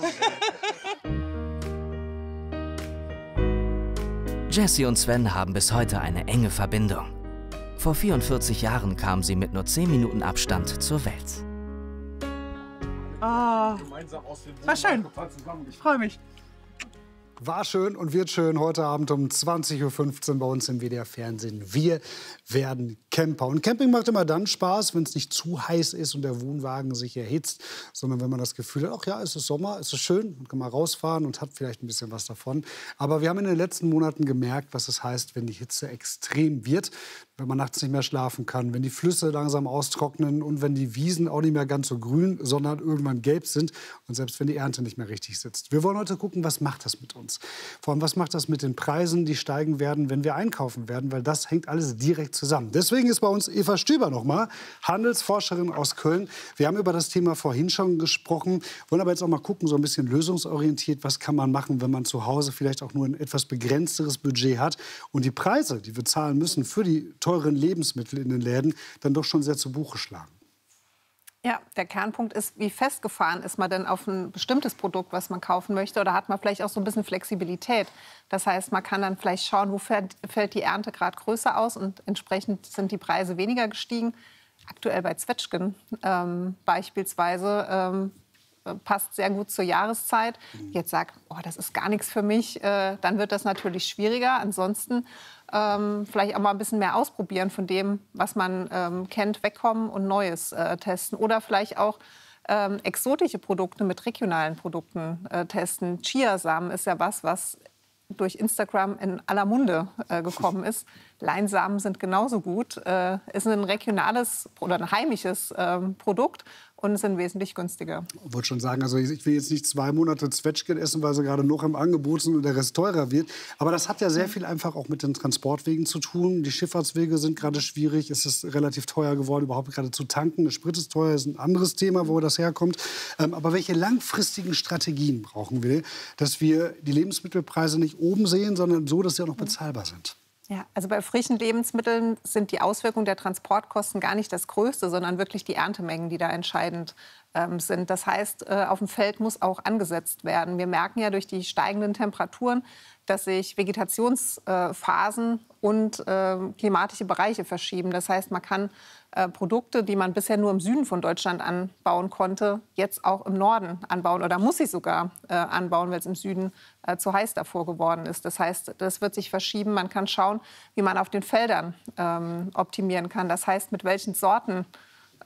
Jessie und Sven haben bis heute eine enge Verbindung. Vor vierundvierzig Jahren kamen sie mit nur zehn Minuten Abstand zur Welt. Ah, war schön. Ich freue mich. War schön und wird schön heute Abend um zwanzig Uhr fünfzehn bei uns im W D R Fernsehen. Wir werden Camper. Und Camping macht immer dann Spaß, wenn es nicht zu heiß ist und der Wohnwagen sich erhitzt, sondern wenn man das Gefühl hat, ach ja, es ist Sommer, es ist schön, man kann mal rausfahren und hat vielleicht ein bisschen was davon. Aber wir haben in den letzten Monaten gemerkt, was es heißt, wenn die Hitze extrem wird, wenn man nachts nicht mehr schlafen kann, wenn die Flüsse langsam austrocknen und wenn die Wiesen auch nicht mehr ganz so grün, sondern irgendwann gelb sind und selbst wenn die Ernte nicht mehr richtig sitzt. Wir wollen heute gucken, was macht das mit uns? Vor allem, was macht das mit den Preisen, die steigen werden, wenn wir einkaufen werden, weil das hängt alles direkt zusammen. Deswegen ist bei uns Eva Stüber noch mal, Handelsforscherin aus Köln. Wir haben über das Thema vorhin schon gesprochen, wollen aber jetzt auch mal gucken, so ein bisschen lösungsorientiert, was kann man machen, wenn man zu Hause vielleicht auch nur ein etwas begrenzteres Budget hat und die Preise, die wir zahlen müssen für die teuren Lebensmittel in den Läden, dann doch schon sehr zu Buche schlagen. Ja, der Kernpunkt ist, wie festgefahren ist man denn auf ein bestimmtes Produkt, was man kaufen möchte, oder hat man vielleicht auch so ein bisschen Flexibilität. Das heißt, man kann dann vielleicht schauen, wo fällt die Ernte gerade größer aus und entsprechend sind die Preise weniger gestiegen. Aktuell bei Zwetschgen ähm, beispielsweise ähm, passt sehr gut zur Jahreszeit. Jetzt sagt, oh, das ist gar nichts für mich, äh, dann wird das natürlich schwieriger. Ansonsten ähm, vielleicht auch mal ein bisschen mehr ausprobieren von dem, was man ähm, kennt, wegkommen und Neues äh, testen. Oder vielleicht auch ähm, exotische Produkte mit regionalen Produkten äh, testen. Chiasamen ist ja was, was durch Instagram in aller Munde äh, gekommen ist. Leinsamen sind genauso gut. Äh, ist ein regionales oder ein heimisches äh, Produkt und sind wesentlich günstiger. Ich wollte schon sagen, also ich will jetzt nicht zwei Monate Zwetschgen essen, weil sie gerade noch im Angebot sind und der Rest teurer wird. Aber das hat ja sehr viel einfach auch mit den Transportwegen zu tun. Die Schifffahrtswege sind gerade schwierig. Es ist relativ teuer geworden, überhaupt gerade zu tanken. Der Sprit ist teuer, ist ein anderes Thema, wo das herkommt. Ähm, aber welche langfristigen Strategien brauchen wir, dass wir die Lebensmittelpreise nicht oben sehen, sondern so, dass sie auch noch bezahlbar sind? Ja, also bei frischen Lebensmitteln sind die Auswirkungen der Transportkosten gar nicht das Größte, sondern wirklich die Erntemengen, die da entscheidend ähm, sind. Das heißt, äh, auf dem Feld muss auch angesetzt werden. Wir merken ja durch die steigenden Temperaturen, dass sich Vegetationsphasen äh, und äh, klimatische Bereiche verschieben. Das heißt, man kann äh, Produkte, die man bisher nur im Süden von Deutschland anbauen konnte, jetzt auch im Norden anbauen oder muss sie sogar äh, anbauen, weil es im Süden äh, zu heiß davor geworden ist. Das heißt, das wird sich verschieben. Man kann schauen, wie man auf den Feldern ähm, optimieren kann. Das heißt, mit welchen Sorten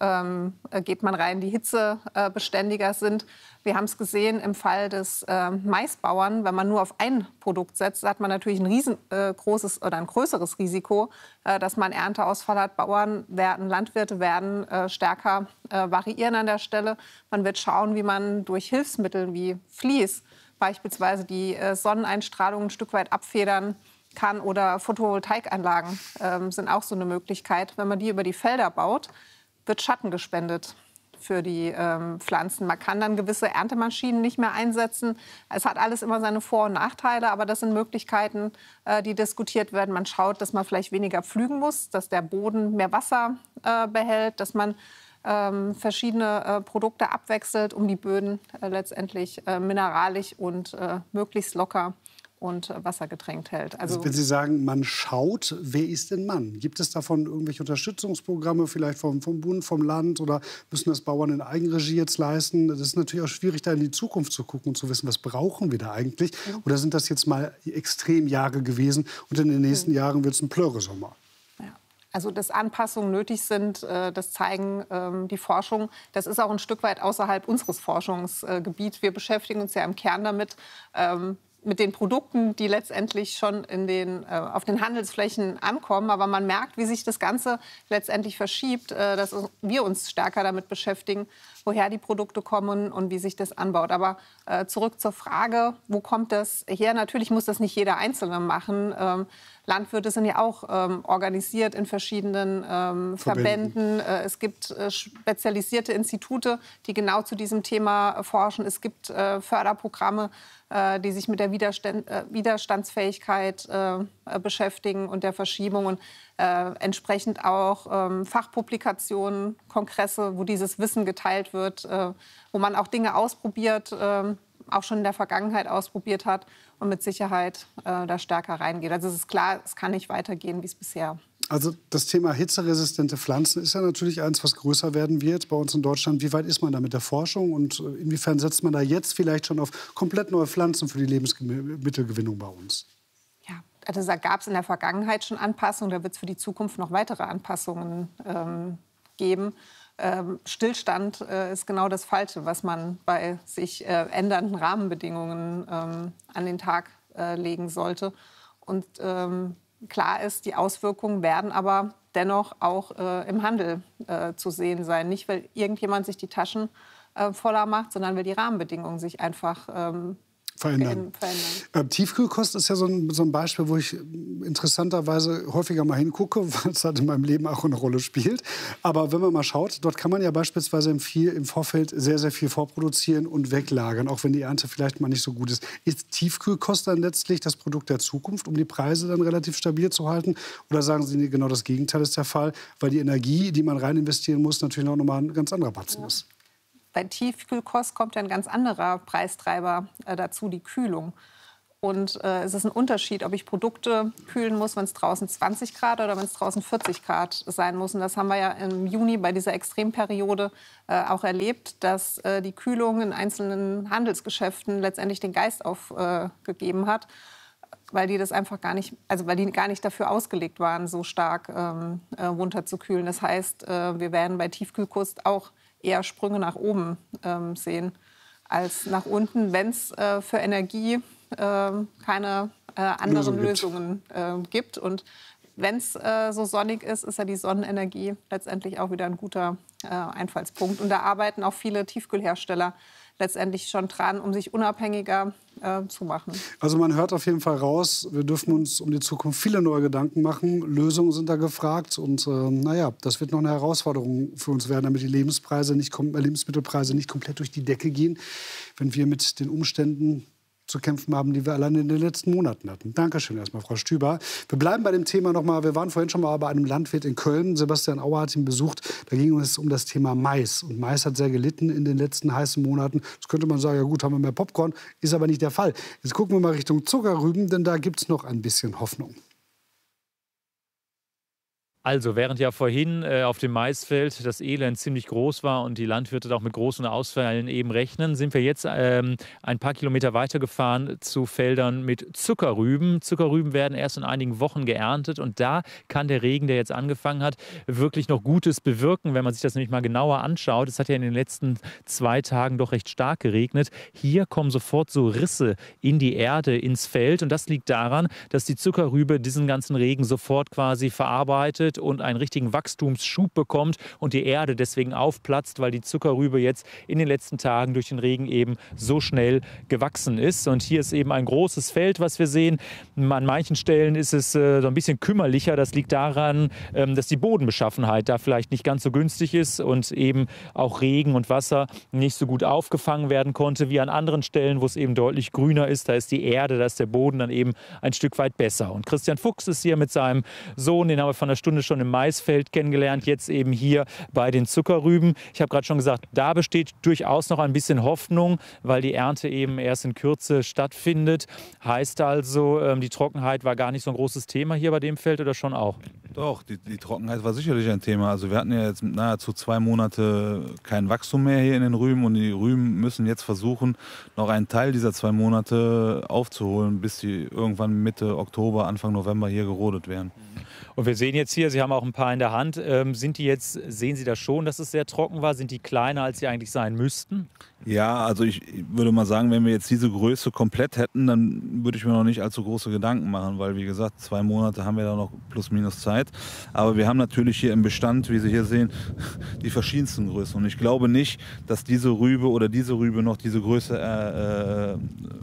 ähm, geht man rein, die hitzebeständiger äh, sind. Wir haben es gesehen im Fall des äh, Maisbauern, wenn man nur auf ein Produkt setzt, hat man natürlich ein riesengroßes äh, oder ein größeres Risiko, äh, dass man Ernteausfall hat. Bauern werden, Landwirte werden äh, stärker äh, variieren an der Stelle. Man wird schauen, wie man durch Hilfsmittel wie Vlies beispielsweise die äh, Sonneneinstrahlung ein Stück weit abfedern kann, oder Photovoltaikanlagen äh, sind auch so eine Möglichkeit. Wenn man die über die Felder baut, wird Schatten gespendet für die ähm, Pflanzen. Man kann dann gewisse Erntemaschinen nicht mehr einsetzen. Es hat alles immer seine Vor- und Nachteile, aber das sind Möglichkeiten, äh, die diskutiert werden. Man schaut, dass man vielleicht weniger pflügen muss, dass der Boden mehr Wasser äh, behält, dass man ähm, verschiedene äh, Produkte abwechselt, um die Böden äh, letztendlich äh, mineralisch und äh, möglichst locker und wassergetränkt hält. Also, also wenn Sie sagen, man schaut, wer ist denn Mann? Gibt es davon irgendwelche Unterstützungsprogramme, vielleicht vom, vom Bund, vom Land, oder müssen das Bauern in Eigenregie jetzt leisten? Das ist natürlich auch schwierig, da in die Zukunft zu gucken und zu wissen, was brauchen wir da eigentlich? Mhm. Oder sind das jetzt mal Extremjahre gewesen und in den nächsten mhm. Jahren wird es ein Pleuresommer? Also, dass Anpassungen nötig sind, das zeigen ähm, die Forschung. Das ist auch ein Stück weit außerhalb unseres Forschungsgebiets. Wir beschäftigen uns ja im Kern damit, ähm, mit den Produkten, die letztendlich schon in den, äh, auf den Handelsflächen ankommen. Aber man merkt, wie sich das Ganze letztendlich verschiebt, äh, dass wir uns stärker damit beschäftigen, woher die Produkte kommen und wie sich das anbaut. Aber äh, zurück zur Frage, wo kommt das her? Natürlich muss das nicht jeder Einzelne machen. Ähm, Landwirte sind ja auch ähm, organisiert in verschiedenen ähm, Verbänden. Äh, es gibt äh, spezialisierte Institute, die genau zu diesem Thema äh, forschen. Es gibt äh, Förderprogramme, äh, die sich mit der Widerstand, äh, Widerstandsfähigkeit äh, beschäftigen und der Verschiebung. Und äh, entsprechend auch ähm, Fachpublikationen, Kongresse, wo dieses Wissen geteilt wird, äh, wo man auch Dinge ausprobiert, äh, auch schon in der Vergangenheit ausprobiert hat und mit Sicherheit äh, da stärker reingeht. Also es ist klar, es kann nicht weitergehen, wie es bisher. Also das Thema hitzeresistente Pflanzen ist ja natürlich eins, was größer werden wird bei uns in Deutschland. Wie weit ist man da mit der Forschung und inwiefern setzt man da jetzt vielleicht schon auf komplett neue Pflanzen für die Lebensmittelgewinnung bei uns? Ja, also da gab es in der Vergangenheit schon Anpassungen. Da wird es für die Zukunft noch weitere Anpassungen ähm, geben. Ähm, Stillstand äh, ist genau das Falsche, was man bei sich äh, ändernden Rahmenbedingungen ähm, an den Tag äh, legen sollte. Und ähm, klar ist, die Auswirkungen werden aber dennoch auch äh, im Handel äh, zu sehen sein. Nicht, weil irgendjemand sich die Taschen äh, voller macht, sondern weil die Rahmenbedingungen sich einfach ähm, verändern. verändern. Äh, Tiefkühlkost ist ja so ein, so ein Beispiel, wo ich interessanterweise häufiger mal hingucke, weil es halt in meinem Leben auch eine Rolle spielt. Aber wenn man mal schaut, dort kann man ja beispielsweise im, viel, im Vorfeld sehr, sehr viel vorproduzieren und weglagern, auch wenn die Ernte vielleicht mal nicht so gut ist. Ist Tiefkühlkost dann letztlich das Produkt der Zukunft, um die Preise dann relativ stabil zu halten? Oder sagen Sie, genau das Gegenteil ist der Fall, weil die Energie, die man rein investieren muss, natürlich noch mal ein ganz anderer Batzen ja. ist? Bei Tiefkühlkost kommt ja ein ganz anderer Preistreiber äh, dazu, die Kühlung. Und äh, es ist ein Unterschied, ob ich Produkte kühlen muss, wenn es draußen zwanzig Grad oder wenn es draußen vierzig Grad sein muss. Und das haben wir ja im Juni bei dieser Extremperiode äh, auch erlebt, dass äh, die Kühlung in einzelnen Handelsgeschäften letztendlich den Geist aufgegeben äh, hat, weil die das einfach gar nicht, also weil die gar nicht dafür ausgelegt waren, so stark ähm, äh, runterzukühlen. Das heißt, äh, wir werden bei Tiefkühlkost auch eher Sprünge nach oben ähm, sehen als nach unten, wenn es äh, für Energie äh, keine äh, anderen Lösung Lösungen äh, gibt. Und wenn es äh, so sonnig ist, ist ja die Sonnenenergie letztendlich auch wieder ein guter äh, Einfallspunkt. Und da arbeiten auch viele Tiefkühlhersteller letztendlich schon dran, um sich unabhängiger äh, zu machen. Also man hört auf jeden Fall raus, wir dürfen uns um die Zukunft viele neue Gedanken machen. Lösungen sind da gefragt und äh, naja, das wird noch eine Herausforderung für uns werden, damit die Lebenspreise nicht, Lebensmittelpreise nicht komplett durch die Decke gehen, wenn wir mit den Umständen zu kämpfen haben, die wir allein in den letzten Monaten hatten. Dankeschön erstmal, Frau Stüber. Wir bleiben bei dem Thema noch mal. Wir waren vorhin schon mal bei einem Landwirt in Köln. Sebastian Auer hat ihn besucht. Da ging es um das Thema Mais. Und Mais hat sehr gelitten in den letzten heißen Monaten. Jetzt könnte man sagen, ja gut, haben wir mehr Popcorn. Ist aber nicht der Fall. Jetzt gucken wir mal Richtung Zuckerrüben, denn da gibt es noch ein bisschen Hoffnung. Also, während ja vorhin äh, auf dem Maisfeld das Elend ziemlich groß war und die Landwirte auch mit großen Ausfällen eben rechnen, sind wir jetzt ähm, ein paar Kilometer weiter gefahren zu Feldern mit Zuckerrüben. Zuckerrüben werden erst in einigen Wochen geerntet und da kann der Regen, der jetzt angefangen hat, wirklich noch Gutes bewirken, wenn man sich das nämlich mal genauer anschaut. Es hat ja in den letzten zwei Tagen doch recht stark geregnet. Hier kommen sofort so Risse in die Erde, ins Feld und das liegt daran, dass die Zuckerrübe diesen ganzen Regen sofort quasi verarbeitet und einen richtigen Wachstumsschub bekommt und die Erde deswegen aufplatzt, weil die Zuckerrübe jetzt in den letzten Tagen durch den Regen eben so schnell gewachsen ist. Und hier ist eben ein großes Feld, was wir sehen. An manchen Stellen ist es äh, so ein bisschen kümmerlicher. Das liegt daran, ähm, dass die Bodenbeschaffenheit da vielleicht nicht ganz so günstig ist und eben auch Regen und Wasser nicht so gut aufgefangen werden konnte wie an anderen Stellen, wo es eben deutlich grüner ist. Da ist die Erde, da ist der Boden dann eben ein Stück weit besser. Und Christian Fuchs ist hier mit seinem Sohn, den haben wir von der Stunde schon im Maisfeld kennengelernt, jetzt eben hier bei den Zuckerrüben. Ich habe gerade schon gesagt, da besteht durchaus noch ein bisschen Hoffnung, weil die Ernte eben erst in Kürze stattfindet. Heißt also, die Trockenheit war gar nicht so ein großes Thema hier bei dem Feld oder schon auch? Doch, die, die Trockenheit war sicherlich ein Thema. Also wir hatten ja jetzt nahezu zwei Monate kein Wachstum mehr hier in den Rüben und die Rüben müssen jetzt versuchen, noch einen Teil dieser zwei Monate aufzuholen, bis sie irgendwann Mitte Oktober, Anfang November hier gerodet werden. Und wir sehen jetzt hier, Sie haben auch ein paar in der Hand. Ähm, sind die jetzt, sehen Sie das schon, dass es sehr trocken war? Sind die kleiner, als sie eigentlich sein müssten? Ja, also ich würde mal sagen, wenn wir jetzt diese Größe komplett hätten, dann würde ich mir noch nicht allzu große Gedanken machen, weil wie gesagt, zwei Monate haben wir da noch plus minus Zeit. Aber wir haben natürlich hier im Bestand, wie Sie hier sehen, die verschiedensten Größen. Und ich glaube nicht, dass diese Rübe oder diese Rübe noch diese Größe äh,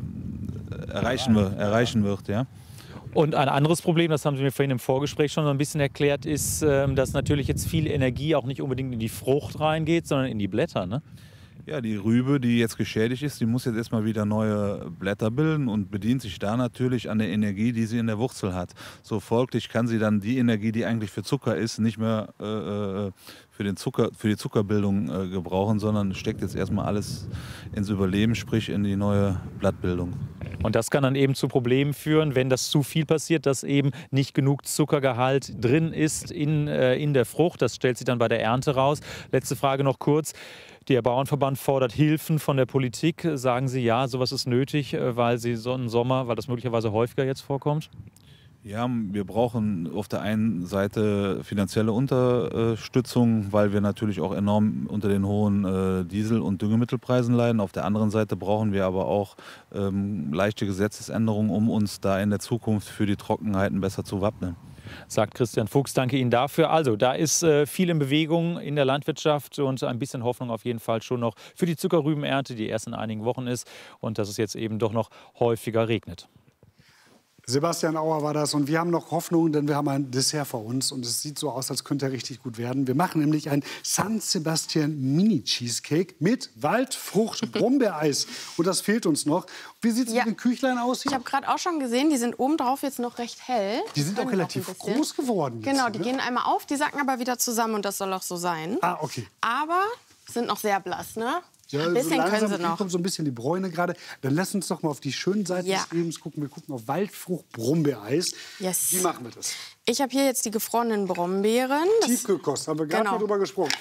äh, erreichen, erreichen wird. Ja. Und ein anderes Problem, das haben Sie mir vorhin im Vorgespräch schon so ein bisschen erklärt, ist, dass natürlich jetzt viel Energie auch nicht unbedingt in die Frucht reingeht, sondern in die Blätter, ne? Ja, die Rübe, die jetzt geschädigt ist, die muss jetzt erstmal wieder neue Blätter bilden und bedient sich da natürlich an der Energie, die sie in der Wurzel hat. So folglich kann sie dann die Energie, die eigentlich für Zucker ist, nicht mehr äh, für, den Zucker, für die Zuckerbildung äh, gebrauchen, sondern steckt jetzt erstmal alles ins Überleben, sprich in die neue Blattbildung. Und das kann dann eben zu Problemen führen, wenn das zu viel passiert, dass eben nicht genug Zuckergehalt drin ist in, äh, in der Frucht. Das stellt sich dann bei der Ernte raus. Letzte Frage noch kurz. Der Bauernverband fordert Hilfen von der Politik. Sagen Sie, ja, sowas ist nötig, weil Sie so einen Sommer, weil das möglicherweise häufiger jetzt vorkommt? Ja, wir brauchen auf der einen Seite finanzielle Unterstützung, weil wir natürlich auch enorm unter den hohen äh, Diesel- und Düngemittelpreisen leiden. Auf der anderen Seite brauchen wir aber auch ähm, leichte Gesetzesänderungen, um uns da in der Zukunft für die Trockenheiten besser zu wappnen. Sagt Christian Fuchs, danke Ihnen dafür. Also, da ist äh, viel in Bewegung in der Landwirtschaft und ein bisschen Hoffnung auf jeden Fall schon noch für die Zuckerrübenernte, die erst in einigen Wochen ist und dass es jetzt eben doch noch häufiger regnet. Sebastian Auer war das und wir haben noch Hoffnung, denn wir haben ein Dessert vor uns und es sieht so aus, als könnte er richtig gut werden. Wir machen nämlich ein San Sebastian Mini Cheesecake mit Waldfrucht-Brombeereis und das fehlt uns noch. Wie sieht es ja. mit den Küchlein aus hier? Ich habe gerade auch schon gesehen, die sind obendrauf jetzt noch recht hell. Die sind auch relativ auch groß geworden. Genau, jetzt, die ne? gehen einmal auf, die sacken aber wieder zusammen und das soll auch so sein. Ah, okay. Aber sind noch sehr blass, ne? Ja, ein bisschen so können sie noch. Kommt so ein bisschen die Bräune gerade. Dann lass uns doch mal auf die schönen Seiten ja. des Lebens gucken. Wir gucken auf Waldfrucht-Brombeereis. Yes. Wie machen wir das? Ich habe hier jetzt die gefrorenen Brombeeren. Tiefkühlkost, haben wir gerade genau. darüber gesprochen.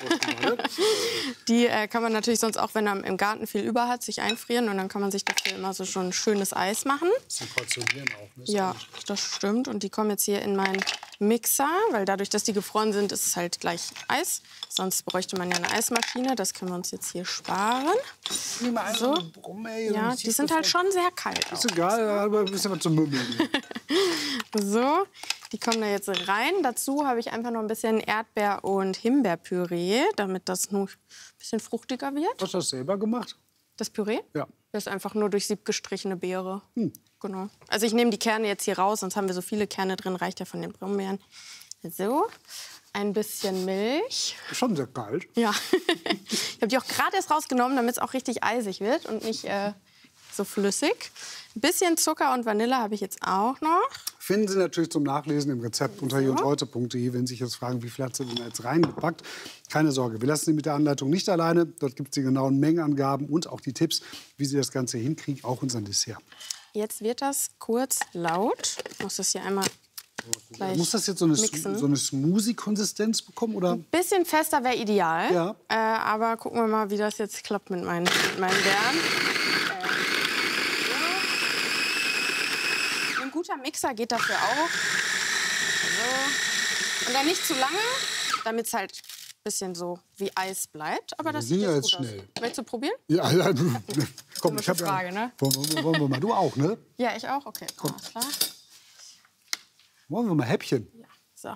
Die äh, kann man natürlich sonst auch, wenn er im Garten viel über hat, sich einfrieren. Und dann kann man sich dafür immer so schon ein schönes Eis machen. Sie portionieren auch, ne? Ja, das stimmt. Und die kommen jetzt hier in meinen Mixer. Weil dadurch, dass die gefroren sind, ist es halt gleich Eis. Sonst bräuchte man ja eine Eismaschine. Das können wir uns jetzt hier sparen. So. Ja, die sind halt schon sehr kalt. Ist egal, aber ein bisschen was zum Mümmeln. So, die kommen da jetzt rein. Dazu habe ich einfach noch ein bisschen Erdbeer- und Himbeerpüree, damit das nur ein bisschen fruchtiger wird. Hast du das selber gemacht? Das Püree? Ja. Das ist einfach nur durch Sieb gestrichene Beere. Hm. Genau. Also ich nehme die Kerne jetzt hier raus, sonst haben wir so viele Kerne drin, reicht ja von den Brombeeren. So, ein bisschen Milch. Schon sehr kalt. Ja. Ich habe die auch gerade erst rausgenommen, damit es auch richtig eisig wird und nicht äh, so flüssig. Ein bisschen Zucker und Vanille habe ich jetzt auch noch. Finden Sie natürlich zum Nachlesen im Rezept unter hier und heute punkt de, wenn Sie sich jetzt fragen, wie viel hat sie denn jetzt reingepackt. Keine Sorge, wir lassen Sie mit der Anleitung nicht alleine. Dort gibt es die genauen Mengenangaben und auch die Tipps, wie Sie das Ganze hinkriegen, auch unser Dessert. Jetzt wird das kurz laut. Ich muss das hier einmal gleich Muss das jetzt so eine, mixen. so eine Smoothie-Konsistenz bekommen? Oder? Ein bisschen fester wäre ideal. Ja. Äh, aber gucken wir mal, wie das jetzt klappt mit meinen, mit meinen Beeren. Äh, so. Ein guter Mixer geht dafür auch. So. Und dann nicht zu lange, damit es halt ein bisschen so wie Eis bleibt. Aber das sieht ja jetzt jetzt gut schnell. aus. Willst du probieren? Ja, ja. Komm, ich habe Frage, ne? Wollen, wir- wollen wir mal, du auch, ne? Ja, ich auch. Okay, Komm. alles klar. Wollen wir mal Häppchen? So.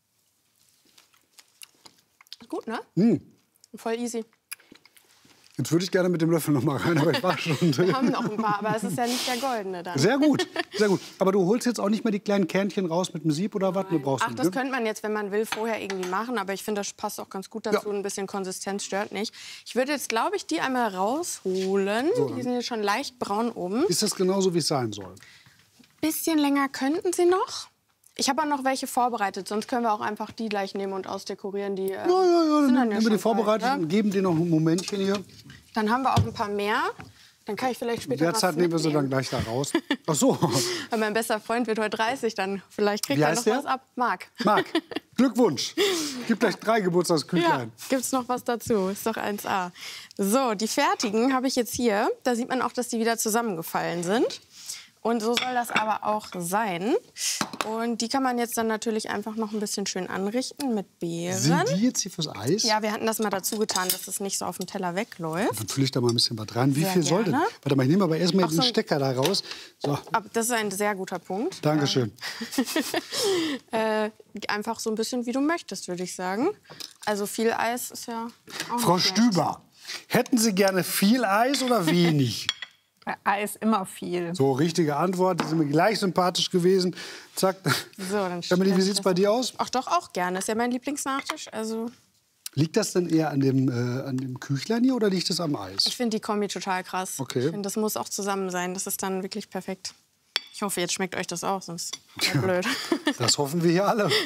Gut, ne? Hm. Voll easy. Jetzt würde ich gerne mit dem Löffel noch mal rein, aber ich war schon Wir drin. haben noch ein paar, aber es ist ja nicht der goldene dann. Sehr gut, sehr gut. Aber du holst jetzt auch nicht mehr die kleinen Kernchen raus mit dem Sieb oder was? Du brauchst Ach, das könnte man jetzt, wenn man will, vorher irgendwie machen. Aber ich finde, das passt auch ganz gut dazu. Ein bisschen Konsistenz stört nicht. Ich würde jetzt, glaube ich, die einmal rausholen. So, Die sind jetzt schon leicht braun oben. Ist das genauso, wie es sein soll? Bisschen länger könnten sie noch. Ich habe auch noch welche vorbereitet. Sonst können wir auch einfach die gleich nehmen und ausdekorieren. Die, äh, Ja, ja, ja. sind Dann dann ja nehmen wir die schon vorbereitet bald, ne? und geben dir noch ein Momentchen hier. Dann haben wir auch ein paar mehr. Dann kann ich vielleicht In später der was Zeit nehmen wir sie dann mitnehmen. gleich da raus. Ach so. Weil mein bester Freund wird heute dreißig, dann vielleicht kriegt Wie er heißt noch der? was ab. Marc. Marc, Glückwunsch. Gibt gleich drei Geburtstagsküchlein. Ja, gibt's noch was dazu? Ist doch eins A. So, die fertigen habe ich jetzt hier. Da sieht man auch, dass die wieder zusammengefallen sind. Und so soll das aber auch sein. Und die kann man jetzt dann natürlich einfach noch ein bisschen schön anrichten mit Beeren. Sind die jetzt hier fürs Eis? Ja, wir hatten das mal dazu getan, dass es nicht so auf dem Teller wegläuft. Dann fülle ich da mal ein bisschen was rein. Wie Sehr viel soll denn? gerne. Warte mal, ich nehme aber erstmal Ach den so. Stecker da raus. So, Aber das ist ein sehr guter Punkt. Dankeschön. Äh, einfach so ein bisschen, wie du möchtest, würde ich sagen. Also viel Eis ist ja auch Frau nicht schlecht. Stüber, hätten Sie gerne viel Eis oder wenig? Bei Eis immer viel. So, richtige Antwort. Die sind mir gleich sympathisch gewesen. Zack. So, dann Emily, wie sieht es bei dir aus? Ach doch, auch gerne. Ist ja mein Lieblingsnachtisch. Also Liegt das denn eher an dem, äh, an dem Küchlein hier oder liegt es am Eis? ich finde die Kombi total krass. Okay. Ich finde, das muss auch zusammen sein. Das ist dann wirklich perfekt. Ich hoffe, jetzt schmeckt euch das auch, sonst wäre blöd. Das hoffen wir hier alle.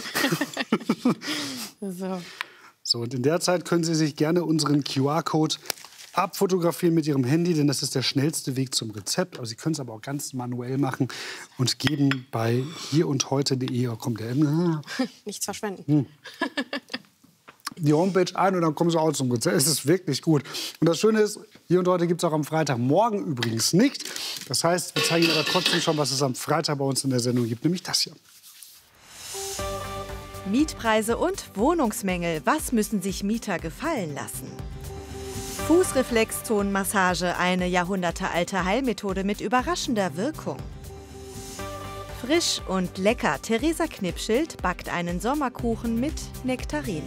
So. So, und in der Zeit können Sie sich gerne unseren Q R-Code abfotografieren mit Ihrem Handy, denn das ist der schnellste Weg zum Rezept. Aber Sie können es aber auch ganz manuell machen und geben bei hier und heute punkt de, oh, kommt der Nichts verschwenden. Hm. die Homepage ein und dann kommen Sie auch zum Rezept. Es ist wirklich gut. Und das Schöne ist, hier und heute gibt es auch am Freitag, morgen übrigens nicht. Das heißt, wir zeigen Ihnen aber trotzdem schon, was es am Freitag bei uns in der Sendung gibt, nämlich das hier. Mietpreise und Wohnungsmängel. Was müssen sich Mieter gefallen lassen? Fußreflexzonenmassage, eine jahrhundertealte Heilmethode mit überraschender Wirkung. Frisch und lecker. Theresa Knipschild backt einen Sommerkuchen mit Nektarinen.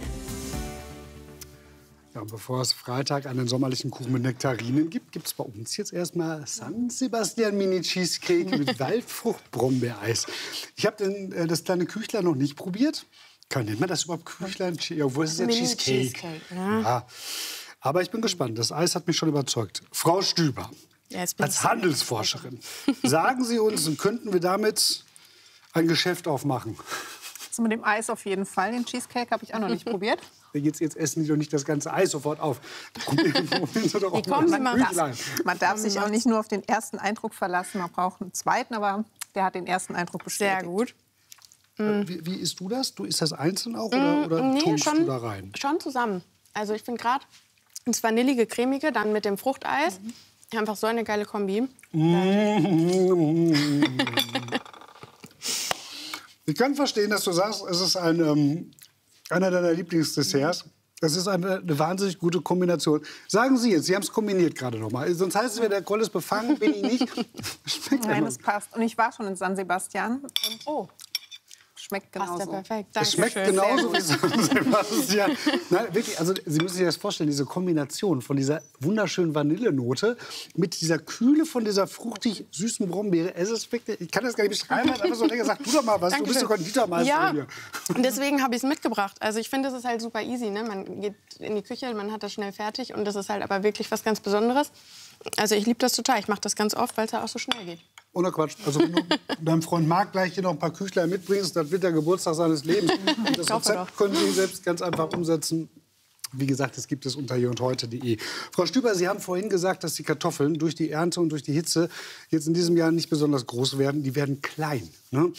Ja, und bevor es Freitag einen sommerlichen Kuchen mit Nektarinen gibt, gibt es bei uns jetzt erstmal San Sebastian Mini Cheesecake mit Waldfrucht-Brombeereis. Ich habe äh, das kleine Küchlein noch nicht probiert. Kann nennt man das überhaupt Küchlein? Ja, wo ist es ja Mini Cheesecake? Cheesecake, ja. Ja. Aber ich bin gespannt. Das Eis hat mich schon überzeugt. Frau Stüber, Ja, jetzt bin als ich- Handelsforscherin, sagen Sie uns, könnten wir damit ein Geschäft aufmachen? Also mit dem Eis auf jeden Fall. Den Cheesecake habe ich auch noch nicht probiert. Jetzt, jetzt essen die doch nicht das ganze Eis sofort auf. Probieren, probieren Sie doch auch mal das man, Küchlein. darf, man darf sich auch nicht nur auf den ersten Eindruck verlassen. Man braucht einen zweiten, aber der hat den ersten Eindruck bestätigt. Sehr gut. Wie, wie isst du das? Du isst das einzeln auch oder, oder Mm, nee, tunkst schon, du da rein? schon zusammen. Also ich finde gerade ins vanillige, cremige, dann mit dem Fruchteis. Einfach so eine geile Kombi. Ich kann verstehen, dass du sagst, es ist ein, ähm, einer deiner Lieblingsdesserts. Das ist eine, eine wahnsinnig gute Kombination. Sagen Sie jetzt, Sie haben es kombiniert gerade noch mal. Sonst heißt es wieder, der Groll ist befangen, bin ich nicht. Schmeckt Nein, einfach. das passt. Und ich war schon in San Sebastian. Und oh. Schmeckt Passt genauso. ja perfekt. Es schmeckt Dankeschön. genauso wie Sehr gut. San Sebastian. Nein, wirklich, also Sie müssen sich das vorstellen, diese Kombination von dieser wunderschönen Vanillenote mit dieser Kühle von dieser fruchtig süßen Brombeere. Es ist wirklich, ich kann das gar nicht beschreiben, aber so lecker. Sag du doch mal was, du bist doch Konditormeister Ja, hier. und deswegen habe ich es mitgebracht. Also ich finde, das ist halt super easy. Ne? Man geht in die Küche, man hat das schnell fertig und das ist halt aber wirklich was ganz Besonderes. Also ich liebe das total. Ich mache das ganz oft, weil es ja auch so schnell geht. Ohne Quatsch. Also wenn du deinem Freund Marc gleich hier noch ein paar Küchlein mitbringst, das wird der Geburtstag seines Lebens. Und das Ich hoffe Rezept können Sie selbst ganz einfach umsetzen. Wie gesagt, das gibt es unter hier und heute punkt de. Frau Stüber, Sie haben vorhin gesagt, dass die Kartoffeln durch die Ernte und durch die Hitze jetzt in diesem Jahr nicht besonders groß werden. Die werden klein. Ne?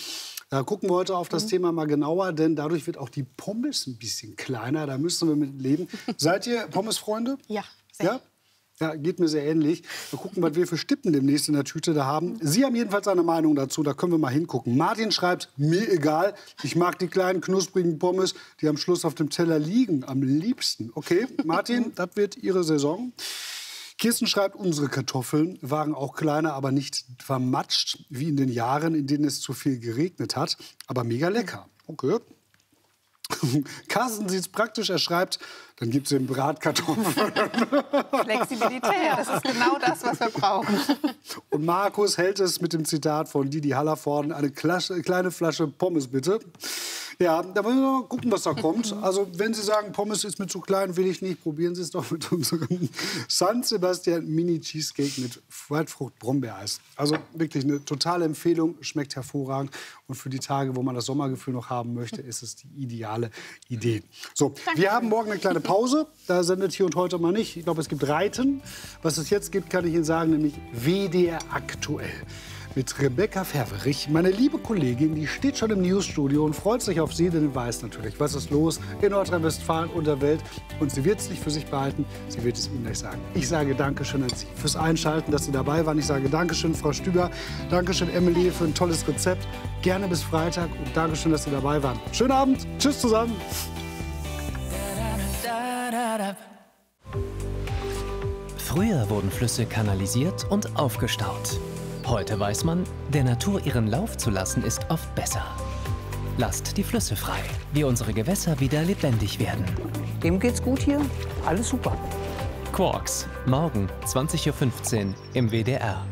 Da gucken wir heute auf das Thema mal genauer, denn dadurch wird auch die Pommes ein bisschen kleiner. Da müssen wir mit leben. Seid ihr Pommesfreunde? Ja, sehr. Ja? Ja, geht mir sehr ähnlich. Mal gucken, was wir für Stippen demnächst in der Tüte da haben. Sie haben jedenfalls eine Meinung dazu, da können wir mal hingucken. Martin schreibt, mir egal, ich mag die kleinen knusprigen Pommes, die am Schluss auf dem Teller liegen, am liebsten. Okay, Martin, das wird Ihre Saison. Kirsten schreibt, unsere Kartoffeln waren auch kleiner, aber nicht vermatscht, wie in den Jahren, in denen es zu viel geregnet hat. Aber mega lecker. Okay. Carsten sieht es praktisch, er schreibt, dann gibt es den Bratkartoffeln. Flexibilität, das ist genau das, was wir brauchen. Und Markus hält es mit dem Zitat von Didi Hallervorden, eine Klasche, kleine Flasche Pommes bitte. Ja, da wollen wir mal gucken, was da kommt. Also wenn Sie sagen, Pommes ist mir zu klein, will ich nicht, probieren Sie es doch mit unserem San Sebastian Mini Cheesecake mit Waldfrucht-Brombeereis. Also wirklich eine totale Empfehlung, schmeckt hervorragend. Und für die Tage, wo man das Sommergefühl noch haben möchte, ist es die ideale Idee. So, wir haben morgen eine kleine Pause. Da sendet Hier und Heute mal nicht. Ich glaube, es gibt Reiten. Was es jetzt gibt, kann ich Ihnen sagen, nämlich W D R aktuell. Mit Rebecca Ferwerich, meine liebe Kollegin, die steht schon im Newsstudio und freut sich auf Sie, denn sie weiß natürlich, was ist los in Nordrhein-Westfalen und der Welt. Und sie wird es nicht für sich behalten, sie wird es Ihnen gleich sagen. Ich sage Dankeschön an Sie fürs Einschalten, dass Sie dabei waren. Ich sage Dankeschön, Frau Stüber, Dankeschön, Emily, für ein tolles Rezept. Gerne bis Freitag und Dankeschön, dass Sie dabei waren. Schönen Abend, tschüss zusammen. Früher wurden Flüsse kanalisiert und aufgestaut. Heute weiß man, der Natur ihren Lauf zu lassen, ist oft besser. Lasst die Flüsse frei, wie unsere Gewässer wieder lebendig werden. Dem geht's gut hier, alles super. Quarks, morgen zwanzig Uhr fünfzehn im W D R.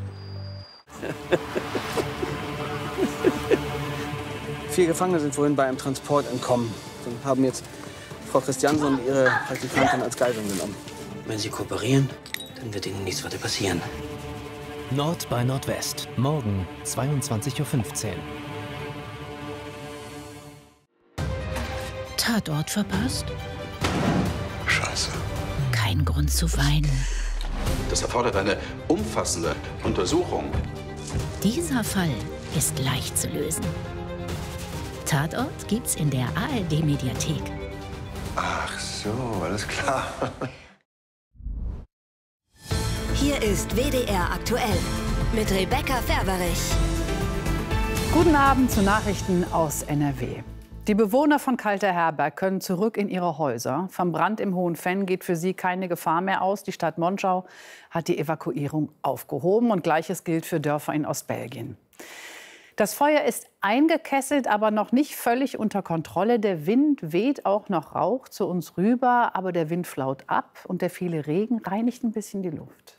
Vier Gefangene sind vorhin bei einem Transport entkommen und haben jetzt Frau Christiansen und ihre Praktikantin als Geiseln genommen. Wenn Sie kooperieren, dann wird Ihnen nichts weiter passieren. Nord bei Nordwest, morgen zweiundzwanzig Uhr fünfzehn. Tatort verpasst? Scheiße. Kein Grund zu weinen. Das erfordert eine umfassende Untersuchung. Dieser Fall ist leicht zu lösen. Tatort gibt's in der A R D-Mediathek. Ach so, alles klar. Hier ist W D R aktuell mit Rebecca Ferwerich. Guten Abend zu Nachrichten aus N R W. Die Bewohner von Kalterherberg können zurück in ihre Häuser. Vom Brand im Hohen Venn geht für sie keine Gefahr mehr aus. Die Stadt Monschau hat die Evakuierung aufgehoben. Und Gleiches gilt für Dörfer in Ostbelgien. Das Feuer ist eingekesselt, aber noch nicht völlig unter Kontrolle. Der Wind weht auch noch Rauch zu uns rüber, aber der Wind flaut ab und der viele Regen reinigt ein bisschen die Luft.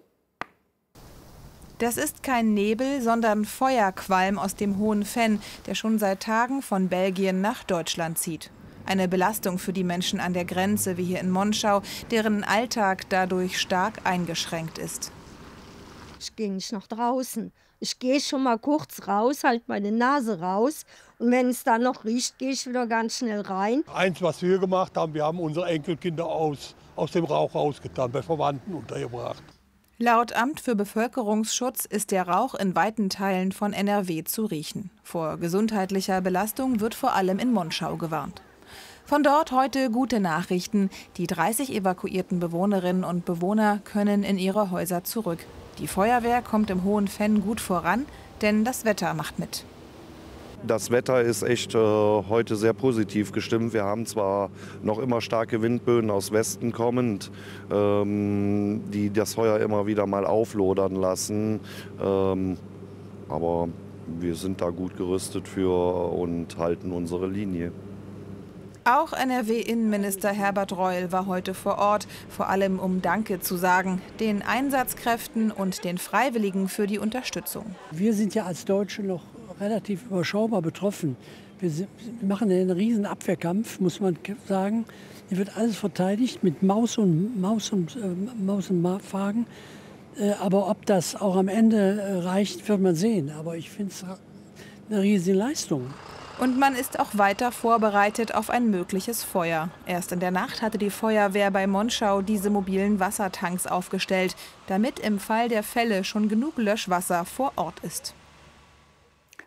Das ist kein Nebel, sondern Feuerqualm aus dem Hohen Venn, der schon seit Tagen von Belgien nach Deutschland zieht. Eine Belastung für die Menschen an der Grenze, wie hier in Monschau, deren Alltag dadurch stark eingeschränkt ist. Ich gehe nicht nach draußen. Ich gehe schon mal kurz raus, halte meine Nase raus. Und wenn es dann noch riecht, gehe ich wieder ganz schnell rein. Eins, was wir gemacht haben, wir haben unsere Enkelkinder aus, aus dem Rauch rausgetan, bei Verwandten untergebracht. Laut Amt für Bevölkerungsschutz ist der Rauch in weiten Teilen von N R W zu riechen. Vor gesundheitlicher Belastung wird vor allem in Monschau gewarnt. Von dort heute gute Nachrichten. Die dreißig evakuierten Bewohnerinnen und Bewohner können in ihre Häuser zurück. Die Feuerwehr kommt im Hohen Venn gut voran, denn das Wetter macht mit. Das Wetter ist echt äh, heute sehr positiv gestimmt. Wir haben zwar noch immer starke Windböen aus Westen kommend, ähm, die das Feuer immer wieder mal auflodern lassen. Ähm, aber wir sind da gut gerüstet für und halten unsere Linie. Auch N R W-Innenminister Herbert Reul war heute vor Ort, vor allem um Danke zu sagen, den Einsatzkräften und den Freiwilligen für die Unterstützung. Wir sind ja als Deutsche noch relativ überschaubar betroffen. Wir, sind, wir machen einen riesen Abwehrkampf, muss man sagen. Hier wird alles verteidigt mit Maus und Maus und, äh, Maus und Magen. Äh, aber ob das auch am Ende äh, reicht, wird man sehen. Aber ich finde es eine riesige Leistung. Und man ist auch weiter vorbereitet auf ein mögliches Feuer. Erst in der Nacht hatte die Feuerwehr bei Monschau diese mobilen Wassertanks aufgestellt, damit im Fall der Fälle schon genug Löschwasser vor Ort ist.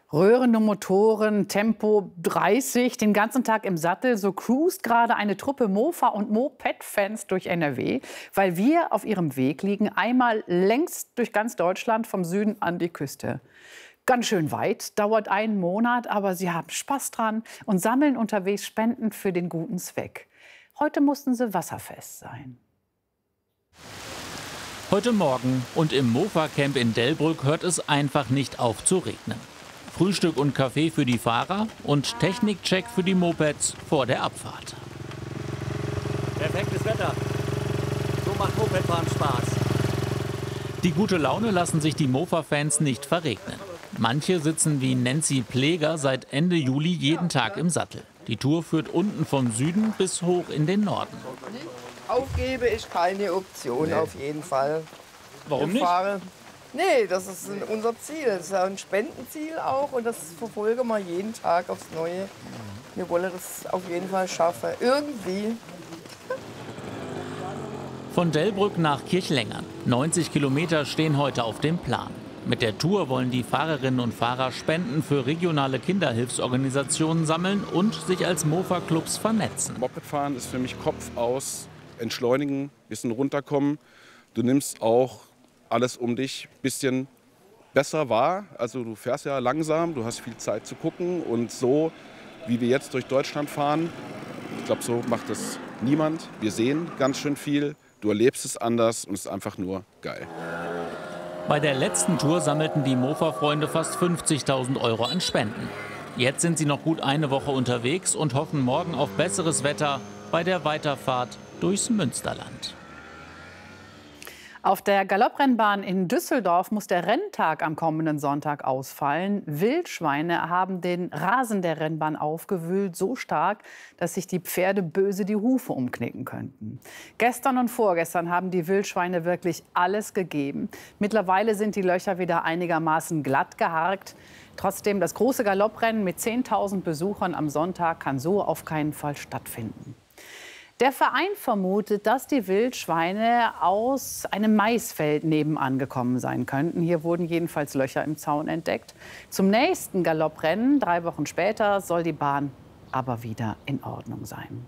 Röhrende Motoren, Tempo dreißig, den ganzen Tag im Sattel. So cruist gerade eine Truppe Mofa- und Moped-Fans durch N R W, weil wir auf ihrem Weg liegen, einmal längs durch ganz Deutschland, vom Süden an die Küste. Ganz schön weit, dauert einen Monat, aber sie haben Spaß dran und sammeln unterwegs Spenden für den guten Zweck. Heute mussten sie wasserfest sein. Heute Morgen und im Mofa-Camp in Delbrück hört es einfach nicht auf zu regnen. Frühstück und Kaffee für die Fahrer und Technikcheck für die Mopeds vor der Abfahrt. Perfektes Wetter. So macht Mopedfahren Spaß. Die gute Laune lassen sich die Mofa-Fans nicht verregnen. Manche sitzen wie Nancy Pleger seit Ende Juli jeden Tag im Sattel. Die Tour führt unten vom Süden bis hoch in den Norden. Aufgebe ist keine Option, nee. Auf jeden Fall. Warum nicht? Nee, das ist unser Ziel. Das ist ja ein Spendenziel auch und das verfolgen wir jeden Tag aufs Neue. Wir wollen das auf jeden Fall schaffen. Irgendwie. Von Delbrück nach Kirchlengern. neunzig Kilometer stehen heute auf dem Plan. Mit der Tour wollen die Fahrerinnen und Fahrer Spenden für regionale Kinderhilfsorganisationen sammeln und sich als Mofa-Clubs vernetzen. Mopedfahren ist für mich Kopf aus, entschleunigen, bisschen runterkommen. Du nimmst auch alles um dich ein bisschen besser wahr. Also du fährst ja langsam, du hast viel Zeit zu gucken. Und so, wie wir jetzt durch Deutschland fahren, ich glaube, so macht das niemand. Wir sehen ganz schön viel, du erlebst es anders und es ist einfach nur geil. Bei der letzten Tour sammelten die Mofa-Freunde fast fünfzigtausend Euro an Spenden. Jetzt sind sie noch gut eine Woche unterwegs und hoffen morgen auf besseres Wetter bei der Weiterfahrt durchs Münsterland. Auf der Galopprennbahn in Düsseldorf muss der Renntag am kommenden Sonntag ausfallen. Wildschweine haben den Rasen der Rennbahn aufgewühlt, so stark, dass sich die Pferde böse die Hufe umknicken könnten. Gestern und vorgestern haben die Wildschweine wirklich alles gegeben. Mittlerweile sind die Löcher wieder einigermaßen glatt geharkt. Trotzdem, das große Galopprennen mit zehntausend Besuchern am Sonntag kann so auf keinen Fall stattfinden. Der Verein vermutet, dass die Wildschweine aus einem Maisfeld nebenan gekommen sein könnten. Hier wurden jedenfalls Löcher im Zaun entdeckt. Zum nächsten Galopprennen, drei Wochen später, soll die Bahn aber wieder in Ordnung sein.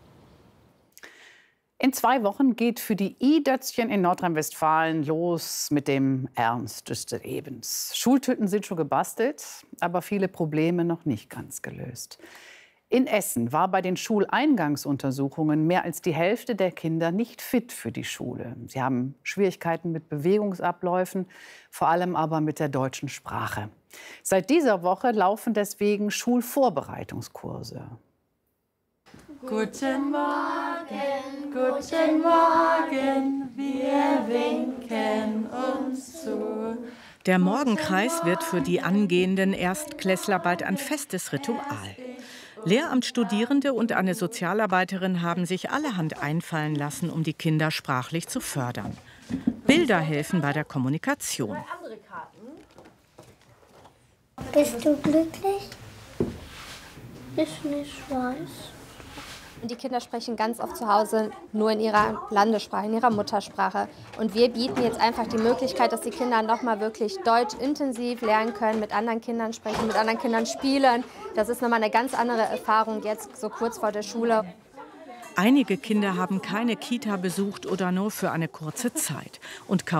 In zwei Wochen geht für die I-Dötzchen in Nordrhein-Westfalen los mit dem Ernst des Lebens. Schultüten sind schon gebastelt, aber viele Probleme noch nicht ganz gelöst. In Essen war bei den Schuleingangsuntersuchungen mehr als die Hälfte der Kinder nicht fit für die Schule. Sie haben Schwierigkeiten mit Bewegungsabläufen, vor allem aber mit der deutschen Sprache. Seit dieser Woche laufen deswegen Schulvorbereitungskurse. Guten Morgen, guten Morgen, wir winken uns zu. Der Morgenkreis wird für die angehenden Erstklässler bald ein festes Ritual. Lehramtsstudierende und eine Sozialarbeiterin haben sich allerhand einfallen lassen, um die Kinder sprachlich zu fördern. Bilder helfen bei der Kommunikation. Bist du glücklich? Ich nicht weiß. Die Kinder sprechen ganz oft zu Hause nur in ihrer Landessprache, in ihrer Muttersprache. Und wir bieten jetzt einfach die Möglichkeit, dass die Kinder noch mal wirklich Deutsch intensiv lernen können, mit anderen Kindern sprechen, mit anderen Kindern spielen. Das ist noch mal eine ganz andere Erfahrung jetzt so kurz vor der Schule. Einige Kinder haben keine Kita besucht oder nur für eine kurze Zeit. Und kaum